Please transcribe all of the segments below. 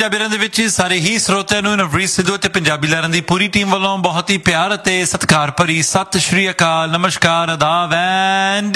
ਪੰਜਾਬੀ ਲਹਿਰਾਂ ਦੇ ਵਿੱਚ ਸਾਰੇ ਹੀ ਸਰੋਤਿਆਂ ਨੂੰ ਨਵਰੀਤ ਸਿੱਧੂ ਅਤੇ ਪੰਜਾਬੀ ਲਹਿਰਾਂ ਦੀ ਪੂਰੀ ਟੀਮ ਵੱਲੋਂ ਬਹੁਤ ਹੀ ਪਿਆਰ ਅਤੇ ਸਤਿਕਾਰ ਭਰੀ ਸਤਿ ਸ਼੍ਰੀ ਅਕਾਲ, ਨਮਸਕਾਰ, ਆਦਾਬ ਐਂਡ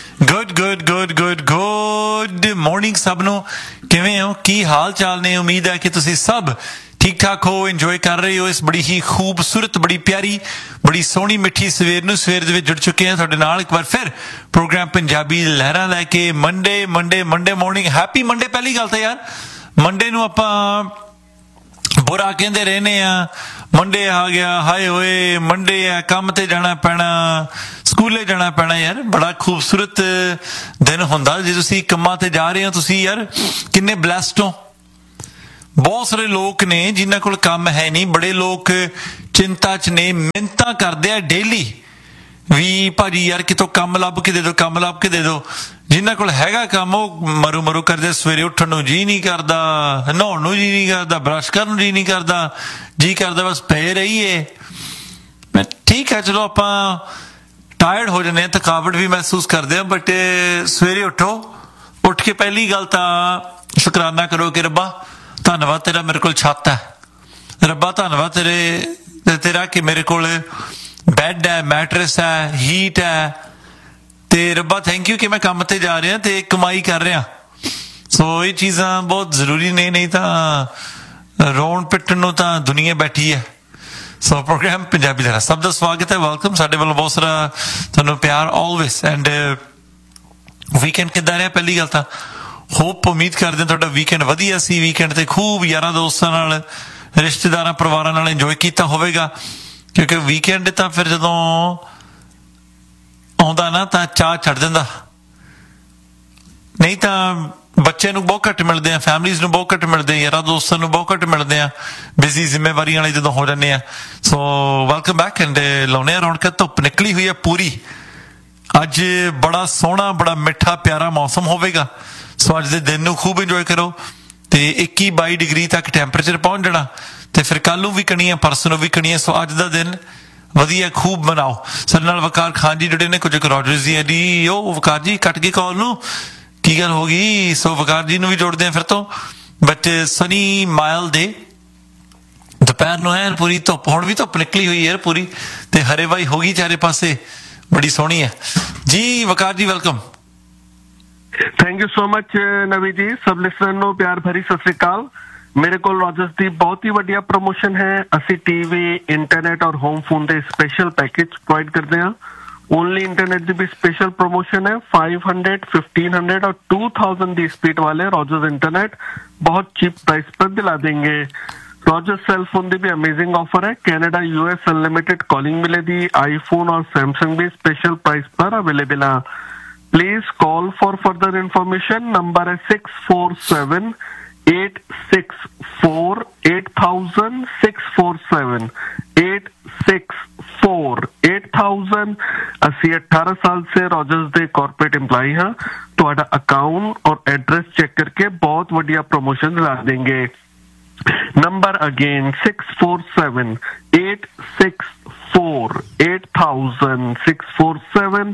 ਗੁੱਡ ਮਾਰਨਿੰਗ ਸਭ ਨੂੰ। ਕਿਵੇਂ ਹੋ, ਕੀ ਹਾਲ ਚਾਲ ਨੇ? ਉਮੀਦ ਹੈ ਕਿ ਤੁਸੀਂ ਸਭ ਠੀਕ ਠਾਕ ਹੋ, ਇੰਜੋਏ ਕਰ ਰਹੇ ਹੋ ਇਸ ਬੜੀ ਹੀ ਖੂਬਸੂਰਤ, ਬੜੀ ਪਿਆਰੀ, ਬੜੀ ਸੋਹਣੀ ਮਿੱਠੀ ਸਵੇਰ ਨੂੰ। ਸਵੇਰ ਦੇ ਵਿੱਚ ਜੁੜ ਚੁੱਕੇ ਹਾਂ ਤੁਹਾਡੇ ਨਾਲ ਇੱਕ ਵਾਰ ਫਿਰ ਪ੍ਰੋਗਰਾਮ ਪੰਜਾਬੀ ਲਹਿਰਾਂ ਲੈ ਕੇ। Monday morning, happy Monday. ਪਹਿਲੀ ਗੱਲ ਤਾਂ ਯਾਰ ਮੰਡੇ ਨੂੰ ਆਪਾਂ ਬੁਰਾ ਕਹਿੰਦੇ ਰਹਿੰਦੇ ਆ, ਮੰਡੇ ਆ ਗਿਆ, ਹਾਏ ਹੋਏ ਮੰਡੇ ਆ, ਕੰਮ ਤੇ ਜਾਣਾ ਪੈਣਾ, ਸਕੂਲੇ ਜਾਣਾ ਪੈਣਾ। ਯਾਰ ਬੜਾ ਖੂਬਸੂਰਤ ਦਿਨ ਹੁੰਦਾ ਜੇ ਤੁਸੀਂ ਕੰਮਾਂ ਤੇ ਜਾ ਰਹੇ ਹੋ। ਤੁਸੀਂ ਯਾਰ ਕਿੰਨੇ ਬਲੈਸਡ ਹੋ। ਬਹੁਤ ਸਾਰੇ ਲੋਕ ਨੇ ਜਿਨ੍ਹਾਂ ਕੋਲ ਕੰਮ ਹੈ ਨਹੀਂ, ਬੜੇ ਲੋਕ ਚਿੰਤਾ 'ਚ ਨੇ, ਮਿਹਨਤਾਂ ਕਰਦੇ ਆ ਡੇਲੀ ਵੀ ਭਾਜੀ ਯਾਰ ਕਿਤੋਂ ਕੰਮ ਲੱਭ ਕੇ ਦੇ ਦਿਓ, ਕੰਮ ਲੱਭ ਕੇ ਦੇ ਦਿਓ। ਜਿਨ੍ਹਾਂ ਕੋਲ ਹੈਗਾ ਕੰਮ ਉਹ ਮਰੂ ਕਰਦੇ, ਸਵੇਰੇ ਉੱਠਣ ਨੂੰ ਜੀਅ ਨਹੀਂ ਕਰਦਾ, ਨਹਾਉਣ ਨੂੰ ਜੀਅ ਨਹੀਂ ਕਰਦਾ, ਬਰੱਸ਼ ਕਰਨ ਨੂੰ ਜੀਅ ਨਹੀਂ ਕਰਦਾ, ਜੀਅ ਕਰਦਾ ਬਸ ਪਏ ਰਹੀਏ। ਠੀਕ ਹੈ, ਚਲੋ ਆਪਾਂ ਟਾਇਰਡ ਹੋ ਜਾਂਦੇ ਹਾਂ, ਥਕਾਵਟ ਵੀ ਮਹਿਸੂਸ ਕਰਦੇ ਹਾਂ, ਬਟ ਸਵੇਰੇ ਉੱਠ ਕੇ ਪਹਿਲੀ ਗੱਲ ਤਾਂ ਸ਼ੁਕਰਾਨਾ ਕਰੋ ਕਿ ਰੱਬਾ ਧੰਨਵਾਦ ਤੇਰਾ ਮੇਰੇ ਕੋਲ ਛੱਤ ਹੈ, ਰੱਬਾ ਧੰਨਵਾਦ ਤੇਰਾ ਕਿ ਮੇਰੇ ਕੋਲ ਬੈੱਡ ਹੈ, ਮੈਟਰਸ ਹੈ, ਹੀਟ ਹੈ, ਤੇ ਰੱਬਾ ਥੈਂਕ ਯੂ ਕਿ ਮੈਂ ਕੰਮ ਤੇ ਜਾ ਰਿਹਾ ਤੇ ਕਮਾਈ ਕਰ ਰਿਹਾ। ਸੋ ਇਹ ਚੀਜ਼ਾਂ ਬਹੁਤ ਜ਼ਰੂਰੀ ਨੇ, ਨਹੀਂ ਤਾਂ ਰੋਣ ਪਿੱਟਣ ਨੂੰ ਤਾਂ ਦੁਨੀਆ ਬੈਠੀ ਹੈ। ਸੋ ਪ੍ਰੋਗਰਾਮ ਪੰਜਾਬੀ ਲਹਿਰਾਂ ਸਭ ਦਾ ਸਵਾਗਤ ਹੈ, ਵੈਲਕਮ। ਸਾਡੇ ਵੱਲੋਂ ਬਹੁਤ ਸਾਰਾ ਤੁਹਾਨੂੰ ਪਿਆਰ ਆਲਵੇਸ। ਐਂਡ ਵੀਕਐਂਡ ਕਿੱਦਾਂ ਰਿਹਾ? ਪਹਿਲੀ ਗੱਲ ਤਾਂ ਹੋਪ ਉਮੀਦ ਕਰਦੇ ਹਾਂ ਤੁਹਾਡਾ ਵੀਕਐਂਡ ਵਧੀਆ ਸੀ। ਵੀਕਐਂਡ ਤੇ ਖੂਬ ਯਾਰਾਂ ਦੋਸਤਾਂ ਨਾਲ, ਰਿਸ਼ਤੇਦਾਰਾਂ ਪਰਿਵਾਰਾਂ ਨਾਲ ਇੰਜੋਏ ਕੀਤਾ ਹੋਵੇਗਾ, ਕਿਉਂਕਿ ਵੀਕਐਂਡ ਤਾਂ ਫਿਰ ਜਦੋਂ ਆਉਂਦਾ ਨਾ ਤਾਂ ਚਾਹ ਛੱਡ ਦਿੰਦਾ। ਨਹੀਂ ਤਾਂ ਬੱਚੇ ਨੂੰ ਬਹੁਤ ਘੱਟ ਮਿਲਦੇ ਆ, ਫੈਮਲੀਜ਼ ਨੂੰ ਬਹੁਤ ਘੱਟ ਮਿਲਦੇ ਆ, ਯਾਰਾਂ ਦੋਸਤਾਂ ਨੂੰ ਬਹੁਤ ਘੱਟ ਮਿਲਦੇ ਆ, ਬਿਜ਼ੀ ਜ਼ਿੰਮੇਵਾਰੀਆਂ ਵਾਲੇ ਜਦੋਂ ਹੋ ਜਾਂਦੇ ਆ। ਸੋ ਵੈਲਕਮ ਬੈਕ। ਐਂਡ ਲਾਉਣੇ ਆ ਰੌਣਕ, ਧੁੱਪ ਨਿਕਲੀ ਹੋਈ ਹੈ ਪੂਰੀ। ਅੱਜ ਬੜਾ ਸੋਹਣਾ, ਬੜਾ ਮਿੱਠਾ ਪਿਆਰਾ ਮੌਸਮ ਹੋਵੇਗਾ। ਸੋ ਅੱਜ ਦੇ ਦਿਨ ਨੂੰ ਖੂਬ ਇੰਜੋਏ ਕਰੋ। ਤੇ 21-22 ਡਿਗਰੀ ਤੱਕ ਟੈਂਪਰੇਚਰ ਪਹੁੰਚ ਜਾਣਾ, ਤੇ ਫਿਰ ਕੱਲ ਨੂੰ ਵੀ ਕਣੀ ਹੈ, ਪਰਸੋਂ ਨੂੰ ਵੀ ਕਣੀ ਹੈ। ਸੋ ਅੱਜ ਦਾ ਦਿਨ ਵਧੀਆ ਖੂਬ ਮਨਾਓ। ਸਾਡੇ ਨਾਲ ਵਕਾਰ ਖਾਨ ਜੀ ਜਿਹੜੇ ਨੇ, ਕੁਝ ਰੋਜਰਸ ਜੀ ਦੀ। ਉਹ ਵਕਾਰ ਜੀ ਕੱਟ ਗਈ ਕਾਲ ਨੂੰ, ਕੀ ਗੱਲ ਹੋ ਗਈ? ਸੋ ਵਕਾਰ ਜੀ ਨੂੰ ਵੀ ਜੋੜਦੇ ਆ ਫਿਰ ਤੋਂ। ਬਟ ਸਨੀ ਮਾਇਲ ਦੇ ਦੁਪਹਿਰ ਨੂੰ ਹੈ ਪੂਰੀ ਧੁੱਪ, ਹੁਣ ਵੀ ਧੁੱਪ ਨਿਕਲੀ ਹੋਈ ਹੈ ਪੂਰੀ, ਤੇ ਹਰੇਵਾਈ ਹੋ ਗਈ ਚਾਰੇ ਪਾਸੇ, ਬੜੀ ਸੋਹਣੀ ਹੈ ਜੀ। ਵਕਾਰ ਜੀ welcome. Thank you so much ਨਵੀ ਜੀ। ਸਭ ਲਿਸਨਰ ਨੂੰ ਪਿਆਰ ਭਰੀ ਸਤਿ ਸ੍ਰੀ ਅਕਾਲ। ਮੇਰੇ ਕੋਲ ਰੋਜਰਸ ਦੀ ਬਹੁਤ ਹੀ ਵਧੀਆ ਪ੍ਰਮੋਸ਼ਨ ਹੈ। ਅਸੀਂ ਟੀਵੀ, ਇੰਟਰਨੈਟ ਔਰ ਹੋਮ ਫੋਨ ਦੇ ਸਪੈਸ਼ਲ ਪੈਕੇਜ ਪ੍ਰੋਵਾਈਡ ਕਰਦੇ ਹਾਂ। ओनली इंटरनेट की भी स्पेशल प्रमोशन है। 500, 1500 और 2000 की स्पीड वाले रॉजर्स इंटरनेट बहुत चीप प्राइस पर दिला देंगे। रॉजर्स सेल फोन की भी अमेजिंग ऑफर है। कनाडा US अनलिमिटेड कॉलिंग मिलेगी। आईफोन और सैमसंग भी स्पेशल प्राइस पर अवेलेबल है। Please call for further information. Number है 647 864 8000 647 864 8000। ਅਸੀਂ 18 साल से रॉजर्स ਦੇ कॉर्पोरेट एम्प्लॉय हाँ। ਤੁਹਾਡਾ अकाउंट और एड्रेस चेक करके बहुत बढ़िया प्रमोशन ला देंगे। नंबर अगेन 647 864 8000 647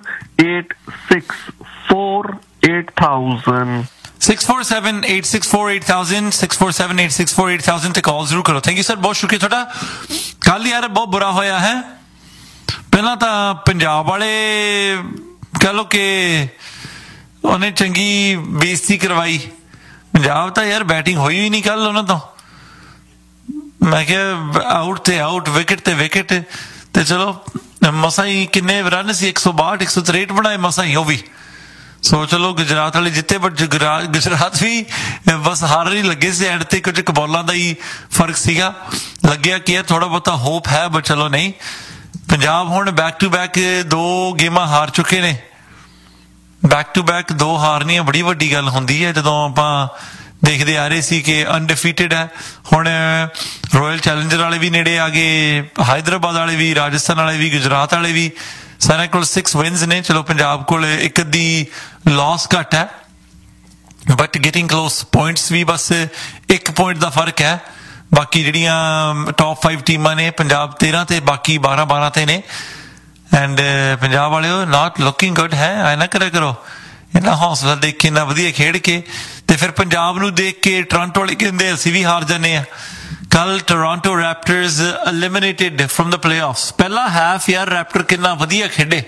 864 8000 647 864 8000 647 864 8000 ਤੇ ਕਾਲ ਜ਼ਰੂਰ ਕਰੋ। ਥੈਂਕ ਯੂ ਸਰ, ਬਹੁਤ ਸ਼ੁਕਰੀਆ ਤੁਹਾਡਾ। ਕੱਲ ਯਾਰ ਬਹੁਤ ਬੁਰਾ ਹੋਇਆ ਹੈ। ਪਹਿਲਾਂ ਤਾਂ ਪੰਜਾਬ ਵਾਲੇ ਕਹਿ ਲਓ ਕਿ ਉਹਨੇ ਚੰਗੀ ਬੇਇੱਜ਼ਤੀ ਕਰਵਾਈ। ਪੰਜਾਬ ਤਾਂ ਯਾਰ ਬੈਟਿੰਗ ਹੋਈ ਹੀ ਨਹੀਂ ਕੱਲ ਉਹਨਾਂ ਤੋਂ। ਮੈਂ ਕਿਹਾ ਆਊਟ ਤੇ ਆਊਟ, ਵਿਕਟ ਤੇ ਵਿਕਟ, ਤੇ ਚਲੋ ਮਸਾਂ ਹੀ ਕਿੰਨੇ ਰਨ ਸੀ, 162 163 ਬਣਾਏ ਮਸਾਂ ਹੀ ਉਹ ਵੀ। ਸੋ ਚਲੋ ਗੁਜਰਾਤ ਵਾਲੇ ਜਿੱਤੇ, ਬਟ ਗੁਜਰਾਤ ਵੀ ਬਸ ਹਾਰਨ ਹੀ ਲੱਗੇ ਸੀ ਐਂਡ ਤੇ। ਕੁਝ ਕੁ ਬੋਲਾਂ ਦਾ ਹੀ ਫਰਕ ਸੀਗਾ, ਲੱਗਿਆ ਕਿ ਥੋੜਾ ਬਹੁਤਾ ਹੋਪ ਹੈ, ਬਟ ਚਲੋ ਨਹੀਂ। ਪੰਜਾਬ ਹੁਣ ਬੈਕ ਟੂ ਬੈਕ 2 ਗੇਮਾਂ ਹਾਰ ਚੁੱਕੇ ਨੇ। ਬੈਕ ਟੂ ਬੈਕ 2 ਹਾਰਨੀਆਂ ਬੜੀ ਵੱਡੀ ਗੱਲ ਹੁੰਦੀ ਹੈ। ਜਦੋਂ ਆਪਾਂ ਦੇਖਦੇ ਆ ਰਹੇ ਸੀ ਕਿ ਅਨਡਿਫੀਟਡ ਹੈ, ਹੁਣ ਰੋਇਲ ਚੈਲੰਜਰ ਵਾਲੇ ਵੀ ਨੇੜੇ ਆ ਗਏ, ਹੈਦਰਾਬਾਦ ਵਾਲੇ ਵੀ, ਰਾਜਸਥਾਨ ਵਾਲੇ ਵੀ, ਗੁਜਰਾਤ ਵਾਲੇ ਵੀ। ਸਾਰਿਆਂ ਕੋਲ 6 ਵਿਨਸ ਨੇ। ਚਲੋ ਪੰਜਾਬ ਕੋਲ ਇੱਕ ਅੱਧੀ ਲਾਸ ਘੱਟ ਹੈ, but getting close. Points we bus 1 point ਦਾ ਫਰਕ ਹੈ। ਬਾਕੀ ਜਿਹੜੀਆਂ ਟੌਪ 5 ਟੀਮਾਂ ਨੇ, ਪੰਜਾਬ 13 ਤੇ ਬਾਕੀ 12 ਤੇ ਨੇ। ਐਂਡ ਪੰਜਾਬ ਵਾਲਿਓ ਨਾਟ ਲੁਕਿੰਗ ਗੁੱਡ ਹੈ। ਐ ਨਾ ਕਰਿਆ ਕਰੋ, ਇਹਨਾਂ ਹੌਸਲਾ ਦੇਖ ਕੇ, ਇੰਨਾ ਵਧੀਆ ਖੇਡ ਕੇ, ਤੇ ਫਿਰ ਪੰਜਾਬ ਨੂੰ ਦੇਖ ਕੇ ਟੋਰਾਂਟੋ ਵਾਲੇ ਕਹਿੰਦੇ ਅਸੀਂ ਵੀ ਹਾਰ ਜਾਂਦੇ ਆ। ਕੱਲ ਟੋਰਾਂਟੋ ਰੈਪਟਰਸ ਐਲੀਮੀਨੇਟਡ ਫਰਮ ਦ ਪਲੇਆਫਸ। ਪਹਿਲਾ ਹਾਫ ਯਾਰ ਰੈਪਟਰ ਕਿੰਨਾ ਵਧੀਆ ਖੇਡੇ,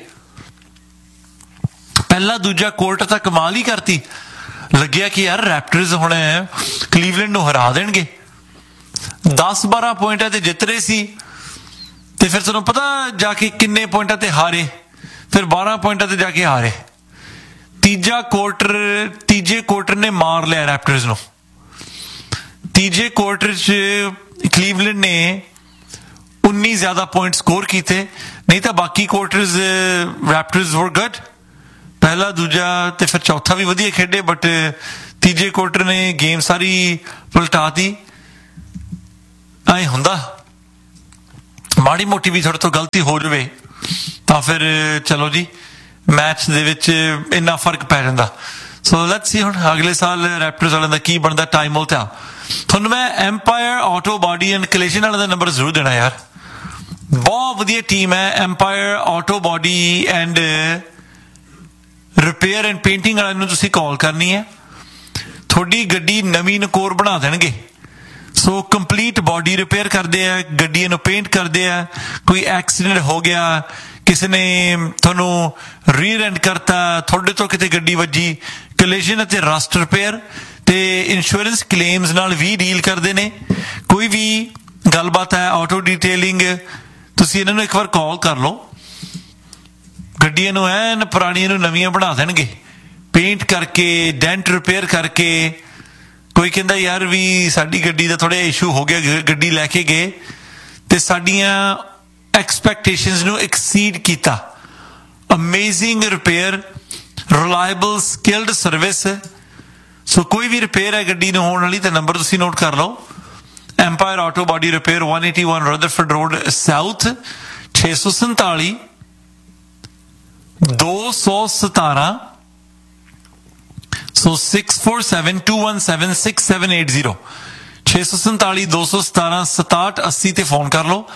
ਪਹਿਲਾ ਦੂਜਾ ਕੁਆਰਟਰ ਤਾਂ ਕਮਾਲ ਹੀ ਕਰਤੀ। ਲੱਗਿਆ ਕਿ ਯਾਰ ਰੈਪਟਰਸ ਹੁਣ ਕਲੀਵਲੈਂਡ ਨੂੰ ਹਰਾ ਦੇਣਗੇ। 10-12 ਪੁਆਇੰਟਾਂ ਤੇ ਜਿੱਤ ਰਹੇ ਸੀ, ਤੇ ਫਿਰ ਤੁਹਾਨੂੰ ਪਤਾ ਜਾ ਕੇ ਕਿੰਨੇ ਪੁਆਇੰਟਾਂ ਤੇ ਹਾਰੇ, ਫਿਰ 12 ਪੁਆਇੰਟਾਂ ਤੇ ਜਾ ਕੇ ਹਾਰੇ। ਤੀਜੇ ਕੁਆਰਟਰ ਨੇ ਮਾਰ ਲਿਆ ਰੈਪਟਰਸ ਨੂੰ। ਤੀਜੇ ਕੁਆਰਟਰ 'ਚ ਕਲੀਵਲੈਂਡ ਨੇ 19 ਜ਼ਿਆਦਾ ਪੁਆਇੰਟ ਸਕੋਰ ਕੀਤੇ, ਨਹੀਂ ਤਾਂ ਬਾਕੀ ਕੁਆਰਟਰਸ ਰੈਪਟਰਸ ਵਰ ਗੁੱਡ। ਪਹਿਲਾ ਦੂਜਾ ਤੇ ਫਿਰ ਚੌਥਾ ਵੀ ਵਧੀਆ ਖੇਡੇ, ਬਟ ਤੀਜੇ ਕੁਆਰਟਰ ਨੇ ਗੇਮ ਸਾਰੀ ਪਲਟਾਤੀ। ਐ ਹੁੰਦਾ ਮਾੜੀ ਮੋਟੀ ਵੀ ਤੁਹਾਡੇ ਤੋਂ ਗਲਤੀ ਹੋ ਜਾਵੇ ਤਾਂ ਫਿਰ ਚਲੋ ਜੀ ਮੈਚ ਦੇ ਵਿੱਚ ਇੰਨਾ ਫਰਕ ਪੈ ਜਾਂਦਾ। ਸੋ ਲੈਟਸ ਸੀ ਹੁਣ ਅਗਲੇ ਸਾਲ ਰੈਪਟਰਸ ਵਾਲਿਆਂ ਦਾ ਕੀ ਬਣਦਾ। Time will tell। ਤੁਹਾਨੂੰ ਮੈਂ ਐਮਪਾਇਰ ਆਟੋ ਬਾਡੀ ਐਂਡ ਕਲੇਸ਼ਨ ਵਾਲਿਆਂ ਦਾ ਨੰਬਰ ਜ਼ਰੂਰ ਦੇਣਾ ਯਾਰ, ਬਹੁਤ ਵਧੀਆ ਟੀਮ ਹੈ empire auto body and repair and painting ਵਾਲਿਆਂ ਨੂੰ ਤੁਸੀਂ ਕਾਲ ਕਰਨੀ ਹੈ, ਤੁਹਾਡੀ ਗੱਡੀ ਨਵੀਂ ਨਕੋਰ ਬਣਾ ਦੇਣਗੇ। ਸੋ ਕੰਪਲੀਟ ਬਾਡੀ ਰਿਪੇਅਰ ਕਰਦੇ ਆ, ਗੱਡੀਆਂ ਨੂੰ ਪੇਂਟ ਕਰਦੇ ਆ। ਕੋਈ ਐਕਸੀਡੈਂਟ ਹੋ ਗਿਆ, ਕਿਸੇ ਨੇ ਤੁਹਾਨੂੰ ਰੀਅਰ ਐਂਡ ਕਰਤਾ, ਤੁਹਾਡੇ ਤੋਂ ਕਿਤੇ ਗੱਡੀ ਵੱਜੀ, ਕਲੇਸ਼ਨ ਅਤੇ ਰਸਟ ਰਿਪੇਅਰ ਤੇ ਇੰਸ਼ੋਰੈਂਸ ਕਲੇਮਸ ਨਾਲ ਵੀ ਡੀਲ ਕਰਦੇ ਨੇ। ਕੋਈ ਵੀ ਗੱਲਬਾਤ ਹੈ ਆਟੋ ਡੀਟੇਲਿੰਗ, ਤੁਸੀਂ ਇਹਨਾਂ ਨੂੰ ਇੱਕ ਵਾਰ ਕਾਲ ਕਰ ਲਓ। ਗੱਡੀਆਂ ਨੂੰ ਐਨ ਪੁਰਾਣੀਆਂ ਨੂੰ ਨਵੀਆਂ ਬਣਾ ਦੇਣਗੇ, ਪੇਂਟ ਕਰਕੇ, ਡੈਂਟ ਰਿਪੇਅਰ ਕਰਕੇ। ਕੋਈ ਕਹਿੰਦਾ ਯਾਰ ਵੀ ਸਾਡੀ ਗੱਡੀ ਦਾ ਥੋੜ੍ਹਾ ਇਸ਼ੂ ਹੋ ਗਿਆ, ਗੱਡੀ ਲੈ ਕੇ ਗਏ ਤੇ ਸਾਡੀਆਂ ਐਕਸਪੈਕਟੇਸ਼ਨਸ ਨੂੰ ਐਕਸੀਡ ਕੀਤਾ। Amazing repair, reliable skilled service. ਸੋ ਕੋਈ ਵੀ ਰਿਪੇਅਰ ਹੈ ਗੱਡੀ ਨੂੰ ਹੋਣ ਵਾਲੀ ਤਾਂ ਨੰਬਰ ਤੁਸੀਂ ਨੋਟ ਕਰ ਲਓ। Empire auto body repair 181 Rutherford road south, 647 217। ਸੋ 647-217-6780 647 217 6780 ਤੇ ਫੋਨ ਕਰ ਲਓ।